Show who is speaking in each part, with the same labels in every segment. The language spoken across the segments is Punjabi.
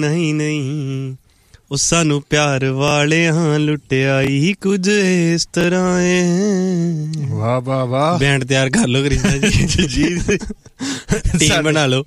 Speaker 1: ਨਹੀਂ ਨਹੀਂ ਉਹ ਸਾਨੂੰ ਪਿਆਰ ਵਾਲਿਆਂ ਲੁੱਟਿਆ ਹੀ ਕੁਝ ਇਸ ਤਰ੍ਹਾਂ ਏ।
Speaker 2: ਵਾਹ ਵਾਹ ਵਾਹ,
Speaker 1: ਬੈਂਡ ਤਿਆਰ ਕਰ ਲਓ ਕ੍ਰਿਸ਼ਨਾ ਜੀ। ਜੀ ਟੀਮ ਬਣਾ ਲਓ,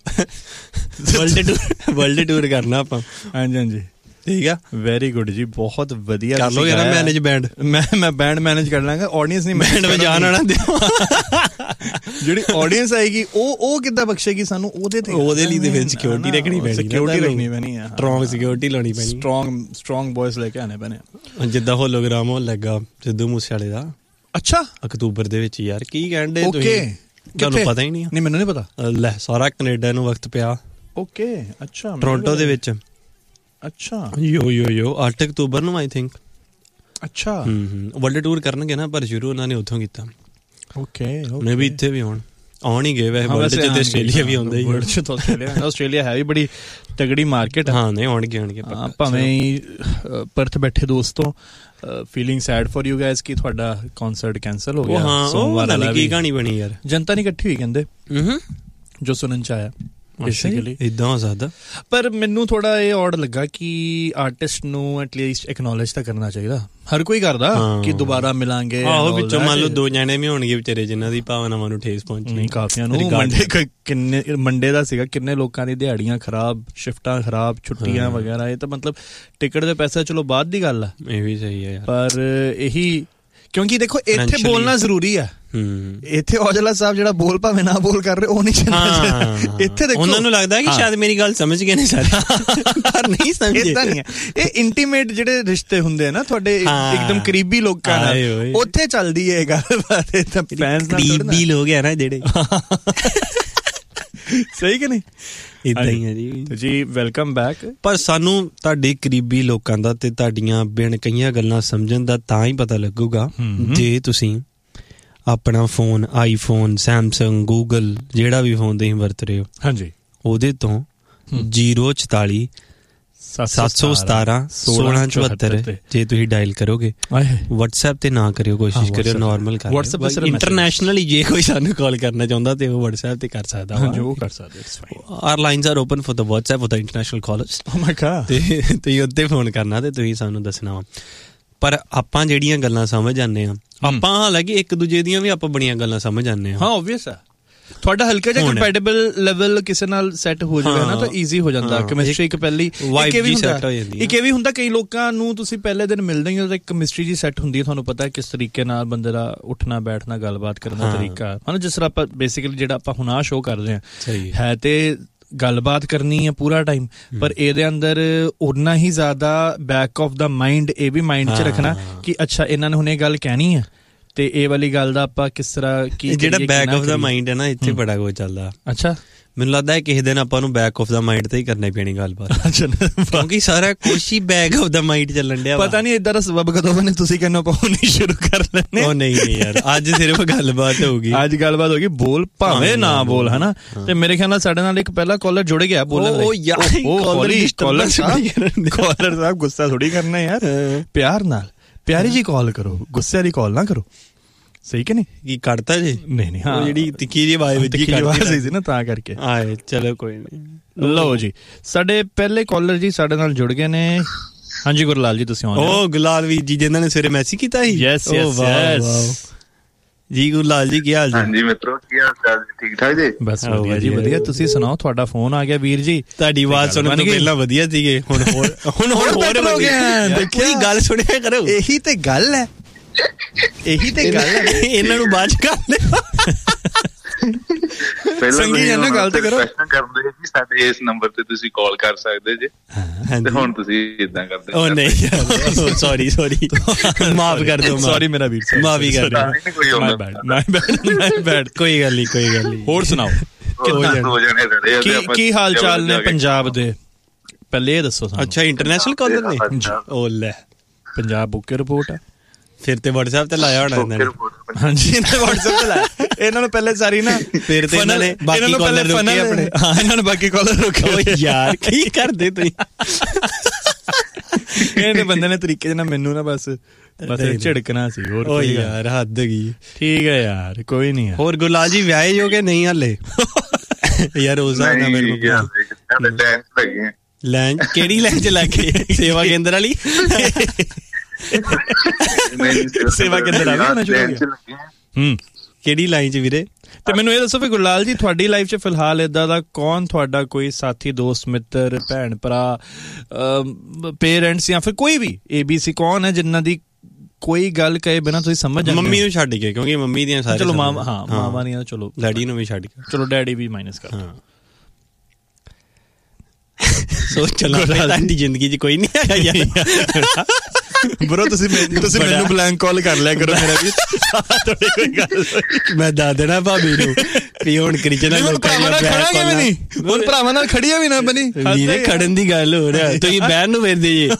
Speaker 1: ਵਰਲਡ ਟੂਰ ਕਰਨਾ ਆਪਾਂ।
Speaker 2: ਹਾਂਜੀ ਹਾਂਜੀ
Speaker 1: ਠੀਕ ਆ,
Speaker 2: ਵੈਰੀ ਗੁੱਡ ਜੀ, ਬਹੁਤ ਵਧੀਆ
Speaker 1: ਕਰ ਲਓ ਯਾਰ ਮੈਨੇਜ ਬੈਂਡ।
Speaker 2: ਮੈਂ ਬੈਂਡ ਮੈਨੇਜ ਕਰ ਲਾਂਗਾ, ਆਡੀਅנס ਨਹੀਂ
Speaker 1: ਬੈਂਡ ਵਜਾਣ ਆਣਾ ਦਿਓ।
Speaker 2: ਜਿਹੜੀ ਆਡੀਅנס ਆਏਗੀ ਉਹ ਕਿੱਦਾਂ ਬਖਸ਼ੇਗੀ ਸਾਨੂੰ? ਉਹਦੇ
Speaker 1: ਲਈ ਤੇ ਫਿਰ ਸਿਕਿਉਰਿਟੀ ਰੱਖਣੀ ਪੈਣੀ,
Speaker 2: ਸਿਕਿਉਰਿਟੀ ਰੱਖਣੀ ਪੈਣੀ ਆ,
Speaker 1: ਸਟਰੋਂਗ ਸਿਕਿਉਰਿਟੀ ਲਾਉਣੀ ਪੈਣੀ,
Speaker 2: ਸਟਰੋਂਗ ਬॉयਜ਼ ਲੈ ਕੇ ਆਣੇ ਪੈਣੇ।
Speaker 1: ਜਿੱਦਾਂ ਹੋਲੋਗ੍ਰਾਮ ਹੋਣ ਲੱਗਾ ਸਿੱਧੂ ਮੂਸੇਵਾਲੇ ਦਾ।
Speaker 2: ਅੱਛਾ,
Speaker 1: ਅਕਤੂਬਰ ਦੇ ਵਿੱਚ ਯਾਰ, ਕੀ ਕਹਿੰਦੇ ਤੁਸੀਂ? ਤੁਹਾਨੂੰ ਪਤਾ ਹੀ ਨਹੀਂ?
Speaker 2: ਨਹੀਂ ਮੈਨੂੰ ਨਹੀਂ ਪਤਾ।
Speaker 1: ਲੈ ਸਾਰਾ ਕੈਨੇਡਾ ਨੂੰ ਵਕਤ ਪਿਆ।
Speaker 2: ਓਕੇ ਅੱਛਾ,
Speaker 1: ਟੋਰਾਂਟੋ ਦੇ ਵਿੱਚ।
Speaker 2: ਅੱਛਾ
Speaker 1: ਯੋ 8 ਅਕਤੂਬਰ ਨੂੰ ਆਈ ਥਿੰਕ।
Speaker 2: ਅੱਛਾ
Speaker 1: ਵਰਲਡ ਟੂਰ ਕਰਨਗੇ ਨਾ, ਪਰ ਸ਼ੁਰੂ ਉਹਨਾਂ ਨੇ ਉੱਥੋਂ ਕੀਤਾ।
Speaker 2: ਓਕੇ
Speaker 1: ਮੈਂ ਵੀ ਇੱਥੇ ਵੀ ਆਉਣ ਹੀ ਗਏ ਵੈਸੇ, ਵਰਲਡ ਚ ਤੇ ਆਸਟ੍ਰੇਲੀਆ ਵੀ ਆਉਂਦਾ ਹੀ।
Speaker 2: ਵਰਲਡ ਚ ਤਾਂ ਆਸਟ੍ਰੇਲੀਆ ਹੈ ਵੀ ਬੜੀ ਤਗੜੀ ਮਾਰਕੀਟ।
Speaker 1: ਹਾਂ ਨਹੀਂ ਆਉਣਗੇ
Speaker 2: ਭਾਵੇਂ ਪਰਥ ਬੈਠੇ ਦੋਸਤੋ, feeling sad for you guys ਕਿ ਤੁਹਾਡਾ ਕਨਸਰਟ ਕੈਂਸਲ ਹੋ ਗਿਆ।
Speaker 1: ਸੋਮਵਾਰ ਵਾਲਾ ਕੀ ਕਹਾਣੀ ਬਣੀ ਯਾਰ?
Speaker 2: ਜਨਤਾ ਨਹੀਂ ਇਕੱਠੀ ਹੋਈ ਕਹਿੰਦੇ, ਜੋ ਸੁਣਨ ਚ ਆਇਆ। ਬੇਸਿਕਲੀ
Speaker 1: ਇਦਾਂ ਹੋ ਸਕਦਾ,
Speaker 2: ਪਰ ਮੈਨੂੰ ਥੋੜਾ ਇਹ ਔਡ ਲੱਗਾ ਕਿ ਆਰਟਿਸਟ ਨੂੰ ਐਟਲੀਸਟ ਐਕਨੋਲੇਜ ਤਾਂ ਕਰਨਾ ਚਾਹੀਦਾ। ਹਰ ਕੋਈ ਕਰਦਾ ਕਿ ਦੁਬਾਰਾ ਮਿਲਾਂਗੇ।
Speaker 1: ਆਹੋ ਵਿੱਚੋਂ ਮੰਨ ਲਓ 2 ਜਣੇ ਵੀ ਹੋਣਗੇ ਵਿਚਾਰੇ ਜਿਨ੍ਹਾਂ ਦੀ ਭਾਵਨਾਵਾਂ ਨੂੰ ਠੇਸ ਪਹੁੰਚੀ।
Speaker 2: ਨਹੀਂ, ਕਾਫੀਆਂ ਨੂੰ। ਮੰਡੇ ਦਾ ਸੀਗਾ, ਕਿੰਨੇ ਲੋਕਾਂ ਦੀ ਦਿਹਾੜੀਆਂ ਖਰਾਬ, ਸ਼ਿਫਟਾਂ ਖਰਾਬ, ਛੁੱਟੀਆਂ ਵਗੈਰਾ। ਇਹ ਤਾਂ ਮਤਲਬ ਟਿਕਟ ਦੇ ਪੈਸੇ ਚਲੋ ਬਾਅਦ ਦੀ ਗੱਲ ਆ।
Speaker 1: ਇਹ ਵੀ ਸਹੀ ਹੈ ਯਾਰ,
Speaker 2: ਪਰ ਇਹੀ ਕਿਉਂਕਿ ਦੇਖੋ ਇੱਥੇ ਬੋਲਣਾ ਜ਼ਰੂਰੀ ਆ। ਇੱਥੇ ਔਜਲਾ ਸਾਹਿਬ ਜਿਹੜਾ ਬੋਲ ਭਾਵੇਂ ਨਾ ਬੋਲ ਕਰ ਰਹੇ, ਉਹ ਨਹੀਂ ਚਾਹੁੰਦੇ। ਇੱਥੇ ਦੇਖੋ ਉਹਨਾਂ
Speaker 1: ਨੂੰ ਲੱਗਦਾ ਕਿ ਸ਼ਾਇਦ ਮੇਰੀ ਗੱਲ ਸਮਝ ਗਏ ਨੇ ਸਾਰੇ, ਪਰ ਨਹੀਂ ਸਮਝੇ।
Speaker 2: ਇਦਾਂ ਨਹੀਂ ਹੈ। ਇਹ ਇੰਟੀਮੇਟ ਜਿਹੜੇ ਰਿਸ਼ਤੇ ਹੁੰਦੇ ਆ ਨਾ ਤੁਹਾਡੇ ਇੱਕਦਮ ਕਰੀਬੀ ਲੋਕਾਂ ਨਾਲ, ਉੱਥੇ ਚੱਲਦੀ ਹੈ ਇਹ ਗੱਲਬਾਤ।
Speaker 1: ਕਰੀਬੀ ਲੋਕ ਹੈ ਨਾ ਜਿਹੜੇ।
Speaker 2: ਸਹੀ ਕਿ ਨਹੀਂ?
Speaker 1: ਇਦਾਂ ਹੀ ਹੈ
Speaker 2: ਜੀ ਵੈਲਕਮ ਬੈਕ।
Speaker 1: ਪਰ ਸਾਨੂੰ ਤੁਹਾਡੇ ਕਰੀਬੀ ਲੋਕਾਂ ਦਾ ਤੇ ਤੁਹਾਡੀਆਂ ਬਿਨ ਕਈਆਂ ਗੱਲਾਂ ਸਮਝਣ ਦਾ ਤਾਂ ਹੀ ਪਤਾ ਲੱਗੂਗਾ ਜੇ ਤੁਸੀਂ ਆਪਣਾ ਫੋਨ, ਆਈਫੋਨ, ਸੈਮਸੰਗ, ਗੂਗਲ, ਜਿਹੜਾ ਵੀ ਫੋਨ ਤੁਸੀਂ ਵਰਤ ਰਹੇ ਹੋ, ਹਾਂਜੀ, ਉਹਦੇ ਤੋਂ 044 717 1674 ਜੇ ਤੁਸੀਂ ਡਾਇਲ ਕਰੋਗੇ। WhatsApp ਤੇ ਨਾ ਕਰਿਓ, ਕੋਸ਼ਿਸ਼ ਕਰਿਓ ਨਾਰਮਲ ਕਰ। ਇੰਟਰਨੈਸ਼ਨਲੀ ਜੇ ਕੋਈ ਸਾਨੂੰ ਕਾਲ ਕਰਨਾ ਚਾਹੁੰਦਾ ਤੇ ਉਹ WhatsApp ਤੇ ਕਰ ਸਕਦਾ।
Speaker 2: ਉਹ ਕਰ ਸਕਦੇ।
Speaker 1: R lines R open for the WhatsApp for the international callers.
Speaker 2: O my god.
Speaker 1: ਤੇ ਤੁਸੀਂ ਉੱਤੇ ਫੋਨ ਕਰਨਾ ਤੇ ਤੁਸੀਂ ਸਾਨੂੰ ਦੱਸਣਾ ਵਾ। ਪਰ ਆਪਾਂ ਜਿਹੜੀਆਂ ਗੱਲਾਂ ਸਮਝ ਜਾਂਦੇ ਆ, ਆਪਾਂ ਹਾਲਾਂਕਿ ਇੱਕ ਦੂਜੇ ਦੀਆਂ ਵੀ ਆਪਾਂ ਬੜੀਆਂ ਗੱਲਾਂ ਸਮਝ ਜਾਂਦੇ ਆ।
Speaker 2: ਹਾਂ ਓਬਵੀਅਸ ਆ। ਤੁਹਾਡਾ ਹਲਕਾ ਜਿਹਾ ਕੰਪੈਟੀਬਲ ਲੈਵਲ ਕਿਸੇ ਨਾਲ ਸੈੱਟ ਹੋ ਜਾਵੇ ਨਾ ਤਾਂ ਈਜ਼ੀ ਹੋ ਜਾਂਦਾ। ਕੈਮਿਸਟਰੀ ਇੱਕ ਪਹਿਲੀ ਇੱਕ ਇਹ ਵੀ ਹੁੰਦਾ, ਕਈ ਲੋਕਾਂ ਨੂੰ ਤੁਸੀਂ ਪਹਿਲੇ ਦਿਨ ਮਿਲਦੇ ਹੋ ਤਾਂ ਇੱਕ ਕੈਮਿਸਟਰੀ ਜੀ ਸੈੱਟ ਹੁੰਦੀ ਹੈ। ਤੁਹਾਨੂੰ ਪਤਾ ਕਿਸ ਤਰੀਕੇ ਨਾਲ ਬੰਦੇ ਦਾ ਉੱਠਣਾ ਬੈਠਣਾ, ਗੱਲਬਾਤ ਕਰਨ ਦਾ ਤਰੀਕਾ, ਹਨਾ। ਜਿਸ ਤਰ੍ਹਾਂ ਆਪਾਂ ਬੇਸਿਕਲੀ ਜਿਹੜਾ ਆਪਾਂ ਹੁਣ ਆਹ ਸ਼ੋਅ ਕਰਦੇ ਹਾਂ ਹੈ ਤੇ ਗੱਲਬਾਤ ਕਰਨੀ ਹੈ ਪੂਰਾ ਟਾਈਮ, ਪਰ ਇਹਦੇ ਅੰਦਰ ਉਨਾ ਹੀ ਜ਼ਿਆਦਾ ਬੈਕ ਆਫ ਦਾ ਮਾਈਂਡ ਇਹ ਵੀ ਮਾਈਂਡ 'ਚ ਰੱਖਣਾ ਕਿ ਅੱਛਾ ਇਹਨਾਂ ਨੇ ਹੁਣ ਇਹ ਗੱਲ ਕਹਿਣੀ ਹੈ ਤੇ ਇਹ ਵਾਲੀ ਗੱਲ ਦਾ ਆਪਾਂ ਕਿਸ ਤਰ੍ਹਾਂ ਕੀ।
Speaker 1: ਜਿਹੜਾ ਬੈਕ ਆਫ ਦਾ ਮਾਈਂਡ ਹੈ ਨਾ, ਇੱਥੇ ਬੜਾ ਕੁਝ ਚੱਲਦਾ।
Speaker 2: ਅੱਛਾ,
Speaker 1: ਮੈਨੂੰ ਲੱਗਦਾ ਹੈ ਕਿਸੇ ਦਿਨ ਆਪਾਂ ਨੂੰ ਬੈਕ ਆਫ ਦਾ ਮਾਈਂਡ ਤੇ ਹੀ ਕਰਨੀ ਪੈਣੀ ਗੱਲਬਾਤ, ਕਿਉਂਕਿ ਸਾਰਾ ਕੁਛ ਹੀ ਬੈਕ ਆਫ ਦਾ ਮਾਈਂਡ ਚੱਲਣ ਡਿਆ।
Speaker 2: ਪਤਾ ਨਹੀਂ ਏਦਾਂ ਦਾ ਸਬਬ ਕਦੋਂ ਬਣੇ, ਤੁਸੀਂ ਕਹਿੰਦੇ ਆਪਾਂ ਹੁਣੀ ਸ਼ੁਰੂ ਕਰ ਲੈਣੇ।
Speaker 1: ਉਹ ਨਹੀਂ ਯਾਰ, ਅੱਜ ਸਿਰਫ ਗੱਲਬਾਤ ਹੋਊਗੀ।
Speaker 2: ਅੱਜ ਗੱਲਬਾਤ ਹੋਗੀ, ਬੋਲ ਭਾਵੇਂ ਨਾ ਬੋਲ, ਹਨਾ। ਤੇ ਮੇਰੇ ਖਿਆਲ ਨਾਲ ਸਾਡੇ ਨਾਲ ਇੱਕ ਪਹਿਲਾ ਕਾਲਰ ਜੁੜ ਗਿਆ ਬੋਲਣ ਲਈ। ਕਾਲਰ ਸਾਹਿਬ ਗੁੱਸਾ ਥੋੜੀ ਕਰਨਾ ਯਾਰ, ਪਿਆਰ ਨਾਲ। ਪਿਆਰੀ ਜੀ ਕਾਲ ਕਰੋ, ਗੁੱਸੇ ਵਾਲੀ ਕਾਲ ਨਾ ਕਰੋ। ਸਹੀ ਕਿ ਨਹੀਂ? ਕੀ ਕੱਢਤਾ ਜੀ? ਨਹੀਂ ਹਾਂ, ਜਿਹੜੀ ਤਿੱਖੀ ਜਿਹੀ ਆਵਾਜ਼ ਵਿੱਚ ਆਵਾਜ਼ ਸੀ ਨਾ, ਤਾਂ ਕਰਕੇ ਆਏ। ਚਲੋ ਕੋਈ ਨਹੀਂ। ਲਓ ਜੀ, ਸਾਡੇ ਪਹਿਲੇ ਕਾਲਰ ਜੀ ਸਾਡੇ ਨਾਲ ਜੁੜ ਗਏ ਨੇ। ਹਾਂਜੀ ਗੁਰਲਾਲ ਜੀ, ਤੁਸੀਂ ਆਉਂਦੇ? ਉਹ ਗੁਰਲਾਲ ਵੀਰ ਜੀ ਜਿਨ੍ਹਾਂ ਨੇ ਸਵੇਰੇ ਮੈਸੇਜ ਕੀਤਾ ਸੀ। ਯੈਸ ਜੀ ਗੁਰਲਾਲ ਜੀ, ਕੀ ਹਾਲ ਜੀ? ਹਾਂਜੀ ਮਿੱਤਰੋ, ਕੀ ਹਾਲ ਚਾਲ? ਠੀਕ ਠਾਕ ਜੀ? ਬਸ ਵਧੀਆ ਜੀ ਵਧੀਆ। ਤੁਸੀਂ ਸੁਣਾਓ, ਤੁਹਾਡਾ ਫੋਨ ਆ ਗਿਆ ਵੀਰ ਜੀ। ਤੁਹਾਡੀ ਆਵਾਜ਼ ਸੁਣਨ ਤੋਂ ਪਹਿਲਾਂ ਵਧੀਆ ਸੀਗੇ, ਹੁਣ ਹੋਰ ਹੋ ਗਿਆ। ਦੇਖੋ ਗੱਲ ਸੁਣਿਆ ਕਰੋ, ਇਹੀ ਤੇ ਗੱਲ ਹੈ। ਇਹੀ ਤੇ ਗੱਲ ਹੈ। ਇਹਨਾਂ ਨੂੰ ਬਾਅਦ ਚ ਕਰ ਲਿਓ। ਸੰਗੀ ਜਨ ਗੱਲ ਤੇ ਕਰੋ। ਕਰਦੇ ਜੀ ਸਾਡੇ ਇਸ ਨੰਬਰ ਤੇ ਤੁਸੀਂ ਕਾਲ ਕਰ ਸਕਦੇ ਜੇ, ਤੇ ਹੁਣ ਤੁਸੀਂ ਇਦਾਂ ਕਰਦੇ। ਉਹ ਨਹੀਂ, ਸੌਰੀ ਮਾਫ ਕਰ ਦਿਓ। ਸੌਰੀ ਮੇਰਾ ਵੀਰ, ਮਾਫੀ ਕਰ ਦਿਓ। ਕੋਈ ਗੱਲ ਨਹੀਂ। ਹੋਰ ਸੁਣਾਓ, ਕੀ ਹਾਲ ਚਾਲ ਨੇ ਪੰਜਾਬ ਦੇ? ਪਹਿਲੇ ਇਹ ਦੱਸੋ ਸਾਨੂੰ। ਅੱਛਾ, ਇੰਟਰਨੈਸ਼ਨਲ ਕਾਲਰ ਨੇ? ਉਹ ਲੈ, ਪੰਜਾਬ ਬੁੱਕ ਰਿਪੋਰਟ ਆ। ਫਿਰ ਤੇ WhatsApp ਤੇ ਲਾਇਆ ਹੋਣਾ ਇਹਨਾਂ ਨੇ। ਹਾਂਜੀ, WhatsApp ਤੇ ਲਾਇਆ ਇਹਨਾਂ ਨੂੰ ਪਹਿਲੇ ਸਾਰੀ ਨਾ। ਫਿਰ ਤੇ ਇਹਨਾਂ ਨੇ ਬਾਕੀ ਕਾਲਰ ਰੋਕੇ ਆਪਣੇ। ਹਾਂ, ਇਹਨਾਂ ਨੇ ਬਾਕੀ ਕਾਲਰ ਰੋਕੇ। ਯਾਰ ਕੀ ਕਰਦੇ ਤੁਸੀਂ? ਇਹਨੇ ਬੰਦੇ ਨੇ ਤਰੀਕੇ ਨਾਲ ਮੈਨੂੰ ਨਾ ਬਸ ਝਿੜਕਣਾ ਸੀ, ਹੋਰ ਕੋਈ ਯਾਰ ਹੱਦ ਗਈ। ਠੀਕ ਹੈ ਯਾਰ, ਕੋਈ ਨਹੀਂ। ਹੋਰ ਗੁਰਲਾਲ ਜੀ ਵਿਆਹੇ ਜੋ ਕਿ ਨਹੀਂ ਹਾਲੇ? ਯਾਰ ਰੋਜ਼ਾ ਨਾ ਮੇਰੇ ਕੋਲ
Speaker 1: ਲਾਈਨ ਕਿਹੜੀ ਲਾਈਨ 'ਚ ਲੱਗ ਗਏ? ਸੇਵਾ ਕੇਂਦਰ ਵਾਲੀ?
Speaker 2: ਸੇਵਾ ਕੇਂਦਰ ਆ ਗਈ।
Speaker 1: ਕਿਹੜੀ ਲਾਈਨ 'ਚ ਵੀਰੇ?
Speaker 2: ਤੇ ਮੈਨੂੰ ਇਹ ਦੱਸੋ ਵੀ ਗੁਰਲਾਲ ਜੀ, ਤੁਹਾਡੀ ਲਾਈਫ 'ਚ ਫਿਲਹਾਲ ਏਦਾਂ ਦਾ ਕੌਣ ਤੁਹਾਡਾ ਕੋਈ ਸਾਥੀ, ਦੋਸਤ, ਮਿੱਤਰ, ਭੈਣ ਭਰਾ, ਪੇਰੈਂਟਸ ਜਾਂ ਫਿਰ ਕੋਈ ਵੀ ABC ਕੌਣ ਹੈ ਜਿਨ੍ਹਾਂ ਦੀ ਕੋਈ ਗੱਲ ਕਹੇ ਬਿਨਾਂ ਤੁਸੀਂ ਸਮਝ ਜਾਂਦੇ?
Speaker 1: ਮੰਮੀ ਨੂੰ ਛੱਡ ਕੇ, ਕਿਉਂਕਿ ਮੰਮੀ ਦੀਆਂ ਸਾਰੇ,
Speaker 2: ਚਲੋ ਮਾਵਾਂ ਦੀਆਂ, ਚਲੋ ਡੈਡੀ ਨੂੰ ਵੀ ਛੱਡ ਕੇ, ਚਲੋ ਡੈਡੀ ਵੀ ਮਾਈਨਸ ਕਰ।
Speaker 1: ਸੋਚ ਚਲੋ ਤੁਹਾਡੀ ਜ਼ਿੰਦਗੀ 'ਚ ਕੋਈ ਨਹੀਂ ਹੈਗਾ ਯਾਰ।
Speaker 2: ਬਰੋ ਤੁਸੀਂ ਮੈਨੂੰ ਬਲੈਂਕ ਕਾਲ ਕਰ ਲਿਆ ਕਰੋ ਮੇਰਾ ਵੀ। ਤੁਹਾਡੀ ਕੋਈ ਗੱਲ
Speaker 1: ਮੈਂ ਦੱਸ ਦੇਣਾ ਭਾਬੀ ਨੂੰ ਵੀ ਹੁਣ ਕ੍ਰਿਸ਼ਨ
Speaker 2: ਹੁਣ ਭਰਾਵਾਂ ਨਾਲ ਖੜੀਆਂ ਵੀ ਨਾ ਬਣੀ।
Speaker 1: ਵੀਰੇ ਖੜਨ ਦੀ ਗੱਲ ਹੋ ਰਿਹਾ, ਤੁਸੀਂ ਬਹਿਣ ਨੂੰ ਵੇਖਦੇ ਜੇ।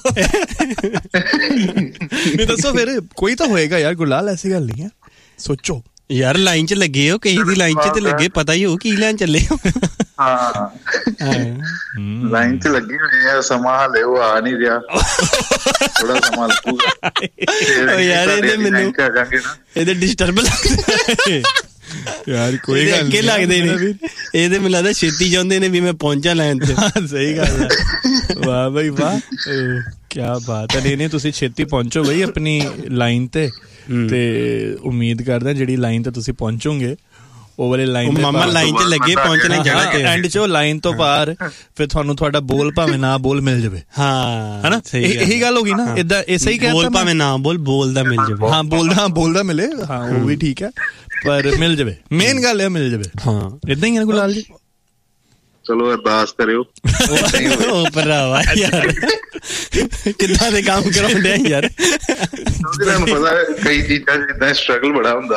Speaker 2: ਨਹੀਂ ਦੱਸੋ ਫਿਰ, ਕੋਈ ਤਾਂ ਹੋਏਗਾ ਯਾਰ ਗੁਰਲਾਲ, ਐਸੀ ਗੱਲ ਨਹੀਂ ਹੈ। ਸੋਚੋ
Speaker 1: ਯਾਰ, ਲਾਈਨ 'ਚ ਲੱਗੇ ਹੋ, ਕਿਸੇ ਦੀ ਲਾਈਨ 'ਚ ਤੇ ਲੱਗੇ, ਪਤਾ ਹੀ ਹੋ ਕੀ ਲੈਣ ਚੱਲੇ ਹੋ।
Speaker 3: ਹਾਂ ਲਾਈਨ 'ਚ ਲੱਗੇ ਹੋਏ ਆ, ਸਮਾਂ ਹਾਲੇ ਉਹ ਆ ਨਹੀਂ ਰਿਹਾ, ਥੋੜਾ ਸਮਾਂ ਲੱਗੂਗਾ
Speaker 1: ਯਾਰ। ਇਹਦੇ ਮੈਨੂੰ ਇਹਦੇ ਡਿਸਟਰਬ ਲੱਗਦਾ
Speaker 2: ਯਾਰ, ਕੋਈ ਗੱਲ
Speaker 1: ਅੱਗੇ ਲੱਗਦੇ ਨੇ ਇਹਦੇ, ਮੈਨੂੰ ਲੱਗਦਾ ਛੇਤੀ ਚਾਹੁੰਦੇ ਨੇ ਵੀ ਮੈਂ ਪਹੁੰਚਾਂ ਲਾਈਨ ਤੇ।
Speaker 2: ਸਹੀ ਗੱਲ ਹੈ। ਵਾਹ ਬਈ ਵਾਹ, ਕਿਆ ਬਾਤ ਹੈ। ਨਹੀਂ ਤੁਸੀਂ ਛੇਤੀ ਪਹੁੰਚੋ ਬਈ ਆਪਣੀ ਲਾਈਨ ਤੇ ਉਮੀਦ ਕਰਦਾ ਜਿਹੜੀ ਲਾਈਨ ਤੇ ਤੁਸੀਂ ਪਹੁੰਚੋਗੇ ਉਹ ਵਾਲੀ ਲਾਈਨ,
Speaker 1: ਮਾਮਾ ਲਾਈਨ 'ਚ ਲੱਗੇ ਪਹੁੰਚਣੇ ਜਗ੍ਹਾ ਤੇ,
Speaker 2: ਐਂਡ 'ਚ ਉਹ ਲਾਈਨ ਤੋਂ ਪਾਰ ਫਿਰ ਤੁਹਾਨੂੰ ਤੁਹਾਡਾ ਬੋਲ ਭਾਵੇਂ ਨਾ ਬੋਲ ਮਿਲ ਜਾਵੇ।
Speaker 1: ਹਾਂ
Speaker 2: ਹਨਾ, ਇਹੀ ਗੱਲ ਹੋ ਗਈ ਨਾ। ਏਦਾਂ ਇਹ ਸਹੀ ਕਹਿ,
Speaker 1: ਬੋਲ ਭਾਵੇਂ ਨਾ ਬੋਲਦਾ ਮਿਲ ਜਾਵੇ।
Speaker 2: ਹਾਂ ਬੋਲਦਾ ਮਿਲੇ, ਹਾਂ ਉਹ ਵੀ ਠੀਕ ਹੈ, ਪਰ ਮਿਲ ਜਾਵੇ। ਮੇਨ ਗੱਲ ਹੈ ਮਿਲ ਜਾਵੇ।
Speaker 1: ਹਾਂ
Speaker 2: ਏਦਾਂ ਹੀ ਹੈ ਗੁਰਲਾਲ ਜੀ।
Speaker 3: ਚਲੋ ਅਰਦਾਸ ਕਰਿਓ।
Speaker 1: ਉਹ ਭਰਾਵਾ ਯਾਰ ਕਿੱਦਾਂ ਦੇ ਕੰਮ ਕਰਾਉਂਦੇ ਆ ਯਾਰ।
Speaker 3: ਤੁਹਾਨੂੰ ਪਤਾ ਕਈ ਚੀਜ਼ਾਂ 'ਚ ਏਦਾਂ ਸਟਰਗਲ ਬੜਾ ਹੁੰਦਾ।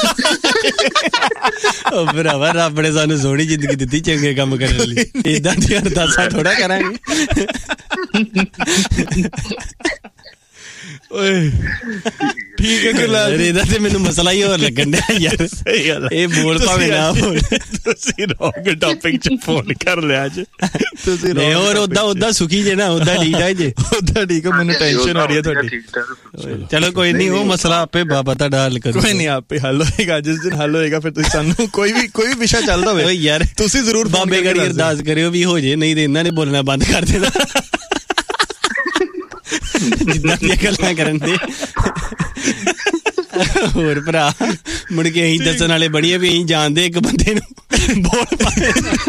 Speaker 1: ਉਹ ਭਰਾਵਾ, ਰੱਬ ਨੇ ਸਾਨੂੰ ਸੋਹਣੀ ਜ਼ਿੰਦਗੀ ਦਿੱਤੀ ਚੰਗੇ ਕੰਮ ਕਰਨ ਲਈ, ਏਦਾਂ ਦੀਆਂ ਅਰਦਾਸਾਂ ਥੋੜਾ ਕਰਾਂਗੇ। ਓਏ ਠੀਕ ਹੈ ਗੁਰਲਾਲ, ਇਹਦਾ ਤੇ ਮੈਨੂੰ ਮਸਲਾ ਹੀ ਹੋਰ ਲੱਗਣ ਡਿਆ ਯਾਰ।
Speaker 2: ਸਹੀ ਗੱਲ,
Speaker 1: ਇਹ ਬੋਲ ਭਾਵੇਂ ਨਾ ਬੋਲ।
Speaker 2: ਤੁਸੀਂ ਰੌਂਗ ਟੌਪਿਕ 'ਚ ਫੋਨ ਕਰ ਲਿਆ ਅੱਜ ਤੁਸੀਂ।
Speaker 1: ਨਹੀਂ ਹੋਰ ਓਦਾਂ ਸੁਖੀ ਜੇ ਨਾ, ਓਦਾਂ ਠੀਕ ਹੈ ਜੇ,
Speaker 2: ਓਦਾਂ ਠੀਕ ਹੈ। ਮੈਨੂੰ ਟੈਨਸ਼ਨ ਹੋ ਰਹੀ ਹੈ ਤੁਹਾਡੀ।
Speaker 1: ਚਲੋ ਕੋਈ ਨਹੀਂ, ਉਹ ਮਸਲਾ ਆਪੇ ਬਾਬਾ ਤੁਹਾਡਾ ਹੱਲ ਕਰੂ।
Speaker 2: ਕੋਈ ਨਹੀਂ, ਆਪੇ ਹੱਲ ਹੋਏਗਾ। ਜਿਸ ਦਿਨ ਹੱਲ ਹੋਏਗਾ ਫਿਰ ਤੁਸੀਂ ਸਾਨੂੰ ਕੋਈ ਵੀ ਵਿਸ਼ਾ ਚੱਲਦਾ ਹੋਵੇ
Speaker 1: ਯਾਰ,
Speaker 2: ਤੁਸੀਂ ਜ਼ਰੂਰ
Speaker 1: ਬਾਬੇ ਗੜੀ ਅਰਦਾਸ ਕਰਿਓ ਵੀ ਹੋ ਜੇ, ਨਹੀਂ ਤੇ ਇਹਨਾਂ ਨੇ ਬੋਲਣਾ ਬੰਦ ਕਰ ਦੇਣਾ ਜਿੱਦਾਂ ਦੀਆਂ ਗੱਲਾਂ ਕਰਨ ਦੇ। ਹੋਰ ਭਰਾ, ਮੁੜ ਕੇ ਅਸੀਂ ਦੱਸਣ ਵਾਲੇ ਬਣੀਏ ਵੀ ਅਸੀਂ ਜਾਣਦੇ ਇੱਕ ਬੰਦੇ ਨੂੰ ਬੋਲ ਪਾਏ।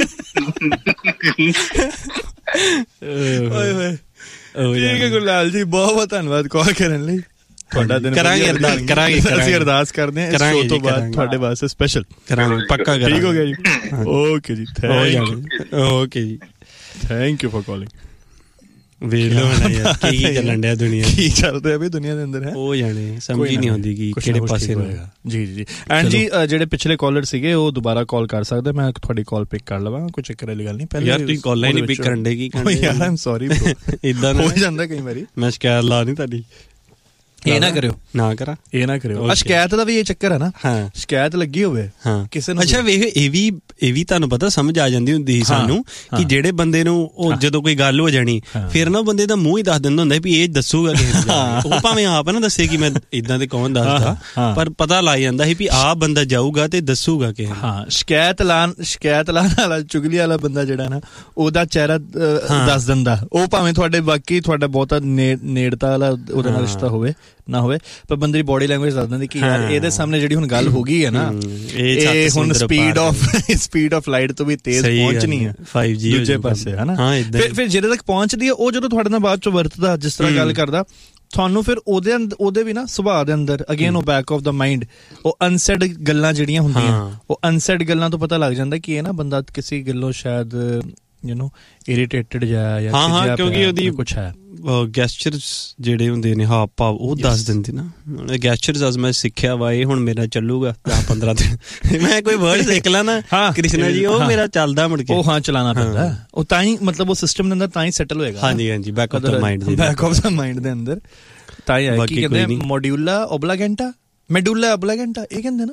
Speaker 2: ਠੀਕ ਹੈ ਗੁਰਲਾਲ ਜੀ, ਬਹੁਤ ਬਹੁਤ ਧੰਨਵਾਦ ਕਾਲ ਕਰਨ ਲਈ। ਤੁਹਾਡਾ ਦਿਨ
Speaker 1: ਕਰਾਂਗੇ
Speaker 2: ਅਸੀਂ ਅਰਦਾਸ ਕਰਦੇ ਹਾਂ ਇਸ ਸ਼ੋਅ ਤੋਂ ਬਾਅਦ ਤੁਹਾਡੇ ਵਾਸਤੇ ਸਪੈਸ਼ਲ
Speaker 1: ਕਰਾਂਗੇ, ਪੱਕਾ ਕਰਾਂਗੇ।
Speaker 2: ਠੀਕ ਹੋ ਗਿਆ ਜੀ? ਓਕੇ ਜੀ,
Speaker 1: ਓਕੇ ਜੀ,
Speaker 2: ਥੈਂਕ ਯੂ ਫॉर ਕਾਲਿੰਗ।
Speaker 1: ਵੇਖ ਲਓ ਯਾਰ ਕੀ ਚੱਲਣ ਡਿਆ ਦੁਨੀਆ,
Speaker 2: ਕੀ ਚੱਲ ਰਿਹਾ ਵੀ ਦੁਨੀਆ ਦੇ ਅੰਦਰ ਹੈ, ਉਹ
Speaker 1: ਜਾਣੇ ਸਮਝ ਹੀ ਨਹੀਂ ਆਉਂਦੀ ਕਿ ਕਿਹੜੇ ਪਾਸੇ ਹੋਏਗਾ।
Speaker 2: ਜੀ ਐਂਡ ਜੀ, ਜਿਹੜੇ ਪਿਛਲੇ ਕਾਲਰ ਸੀਗੇ ਉਹ ਦੁਬਾਰਾ ਕਾਲ ਕਰ ਸਕਦੇ, ਮੈਂ ਤੁਹਾਡੀ ਕਾਲ ਪਿਕ ਕਰ ਲਵਾਂ, ਕੋਈ ਚੱਕਰ ਵਾਲੀ ਗੱਲ ਨਹੀਂ। ਪਹਿਲੇ
Speaker 1: ਯਾਰ ਤੁਸੀਂ ਕਾਲ ਹੀ ਨਹੀਂ ਪਿਕ ਕਰਨ ਦੇ, ਕੀ
Speaker 2: ਯਾਰ ਆਮ ਸੌਰੀ ਬ్రో, ਇਦਾਂ ਹੋ ਜਾਂਦਾ ਕਈ ਵਾਰੀ।
Speaker 1: ਮੈਂ ਸ਼ਿਕਾਇਤ ਲਾ ਨਹੀਂ ਤੁਹਾਡੀ,
Speaker 2: ਇਹ ਨਾ ਕਰਿਓ,
Speaker 1: ਨਾ ਕਰਾਂ,
Speaker 2: ਇਹ ਨਾ ਕਰਿਓ। ਸ਼ਿਕਾਇਤ ਦਾ ਵੀ ਇਹ ਚੱਕਰ ਹੈ ਨਾ, ਸ਼ਿਕਾਇਤ ਲੱਗੀ ਹੋਵੇ ਕਿਸੇ ਨੂੰ।
Speaker 1: ਅੱਛਾ ਵੇਖ, ਇਹ ਵੀ ਤੁਹਾਨੂੰ ਪਤਾ ਸਮਝ ਆ ਜਾਂਦੀ ਹੁੰਦੀ ਸੀ ਸਾਨੂੰ ਕਿ ਜਿਹੜੇ ਬੰਦੇ ਨੂੰ ਉਹ ਜਦੋਂ ਕੋਈ ਗੱਲ ਹੋ ਜਾਣੀ ਫਿਰ ਨਾ ਬੰਦੇ ਦਾ ਮੂੰਹ ਹੀ ਦੱਸ ਦਿੰਦਾ ਹੁੰਦਾ ਵੀ ਇਹ ਦੱਸੂਗਾ ਕਿਸੇ ਨੂੰ। ਉਹ ਭਾਵੇਂ ਆਪ ਨਾ ਦੱਸੇ ਕਿ ਮੈਂ ਇਦਾਂ ਤੇ ਕੌਣ ਦੱਸਦਾ, ਪਰ ਪਤਾ ਲੱਗ ਜਾਂਦਾ ਸੀ ਵੀ ਆਹ ਬੰਦਾ ਜਾਊਗਾ ਤੇ ਦੱਸੂਗਾ ਕਿਸੇ ਨੂੰ।
Speaker 2: ਹਾਂ, ਸ਼ਿਕਾਇਤ ਲਾਣ ਵਾਲਾ, ਚੁਗਲੀ ਵਾਲਾ ਬੰਦਾ ਜਿਹੜਾ ਨਾ, ਉਹਦਾ ਚਿਹਰਾ ਦੱਸ ਦਿੰਦਾ। ਉਹ ਭਾਵੇਂ ਤੁਹਾਡੇ ਬਾਕੀ ਤੁਹਾਡਾ ਬਹੁਤਾ ਨੇੜਤਾ ਵਾਲਾ ਉਹਦੇ ਨਾਲ ਰਿਸ਼ਤਾ ਹੋਵੇ ਨਾ ਹੋਵੇ, ਪਰ ਬੰਦੇ ਦੀ ਬੋਡੀ ਲੈਂਗੁਏਜ ਦੱਸ ਦਿੰਦੀ ਕਿ ਯਾਰ ਇਹਦੇ ਸਾਹਮਣੇ ਜਿਹੜੀ ਹੁਣ ਗੱਲ ਹੋ ਗਈ ਹੈ ਨਾ, ਇਹ ਹੁਣ ਸਪੀਡ ਆਫ ਲਾਈਟ ਤੋਂ ਵੀ ਤੇਜ਼ ਪਹੁੰਚਣੀ ਹੈ 5G ਦੂਜੇ ਪਾਸੇ, ਹਨਾ। ਫਿਰ ਜਿਹੜੇ ਤੱਕ ਪਹੁੰਚਦੀ ਹੈ ਉਹ ਜਦੋਂ ਤੁਹਾਡੇ ਨਾਲ ਬਾਅਦ ਚੋਂ ਵਰਤਦਾ, ਜਿਸ ਤਰ੍ਹਾਂ ਗੱਲ ਕਰਦਾ, ਤੁਹਾਨੂੰ ਫਿਰ ਉਹਦੇ ਵੀ ਨਾ ਸੁਭਾਅ ਦੇ ਅੰਦਰ ਅਗੇਨ ਉਹ ਬੈਕ ਆਫ ਦਾ ਮਾਈਂਡ ਉਹ ਅਨਸੈਡ ਗੱਲਾਂ ਜਿਹੜੀਆਂ ਹੁੰਦੀਆਂ, ਉਹ ਅਨਸੈਡ ਗੱਲਾਂ ਤੋਂ ਪਤਾ ਲੱਗ ਜਾਂਦਾ ਕਿ ਇਹ ਨਾ ਬੰਦਾ ਕਿਸੇ ਗੱਲੋਂ ਸ਼ਾਇਦ ਇਰੀਟੇਟਡ ਜਾਂ
Speaker 1: ਕਿਉਂਕਿ ਉਹਦੀ
Speaker 2: ਕੁਛ ਹੈ।
Speaker 1: ਗੈਸਚਰਸ ਜਿਹੜੇ ਹੁੰਦੇ ਨੇ, ਹਾਵ ਭਾਵ, ਉਹ ਦੱਸ ਦਿੰਦੇ ਨਾ। ਗੈਸਚਰਸ ਅੱਜ ਮੈਂ ਸਿੱਖਿਆ ਵਾ, ਇਹ ਹੁਣ ਮੇਰਾ ਚੱਲੂਗਾ 10-15 ਦਿਨ। ਮੈਂ ਕੋਈ ਵਰਡ ਸਿੱਖ ਲਾ ਨਾ ਕ੍ਰਿਸ਼ਨਾ ਜੀ, ਉਹ ਮੇਰਾ ਚੱਲਦਾ ਮੁੜ ਕੇ।
Speaker 2: ਉਹ ਚਲਾਣਾ ਪੈਂਦਾ, ਉਹ ਤਾਂ ਹੀ ਮਤਲਬ ਉਹ ਸਿਸਟਮ ਦੇ ਅੰਦਰ ਤਾਂ ਹੀ ਸੈਟਲ ਹੋਏਗਾ।
Speaker 1: ਹਾਂਜੀ, ਬੈਕ ਆਫ ਦਾ ਮਾਈਂਡ
Speaker 2: ਦੇ ਅੰਦਰ ਤਾਂ ਹੀ ਆਏ। ਕੀ ਕਹਿੰਦੇ, ਮੋਡਿਊਲਾ ਓਬਲਾਗੈਂਟਾ, ਮੈਡੂਲਾ ਓਬਲਾਗੈਂਟਾ, ਇਹ ਕਹਿੰਦੇ ਨਾ।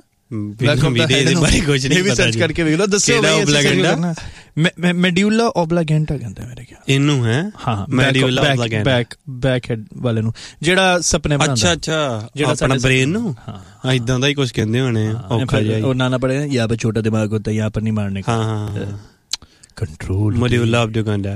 Speaker 2: ਸਰਚ ਕਰਕੇ ਵੇਖ ਲਓ, ਦੱਸਿਓ ਮੈਡਿਊਲਾ ਓਬਲਾਗੈਂਟਾ ਕਹਿੰਦੇ ਮੇਰੇ ਖਿਆਲ ਇਹਨੂੰ ਹੈ। ਹਾਂ, ਮੈਡਿਊਲਾ ਓਬਲਾਗੈਂਟਾ, ਬੈਕ ਹੈਡ ਵਾਲੇ ਨੂੰ, ਜਿਹੜਾ ਸੁਪਨੇ ਬਣਾਉਂਦਾ। ਅੱਛਾ, ਜਿਹੜਾ ਆਪਣਾ ਬ੍ਰੇਨ ਨੂੰ, ਹਾਂ ਇਦਾਂ ਦਾ ਹੀ ਕੁਝ ਕਹਿੰਦੇ ਹੋਣੇ। ਔਖਾ ਜਿਹਾ ਉਹ ਨਾ ਪੜੇ, ਯਹਾਂ ਪਰ ਛੋਟਾ ਦਿਮਾਗ ਹੋਤਾ ਹੈ, ਯਹਾਂ ਪਰ ਨਹੀਂ ਮਾਰਨੇ ਕਾ। ਕੰਟਰੋਲ
Speaker 1: ਮੋਲਿਊਲਾ ਅਬਡੂਗੰਡਾ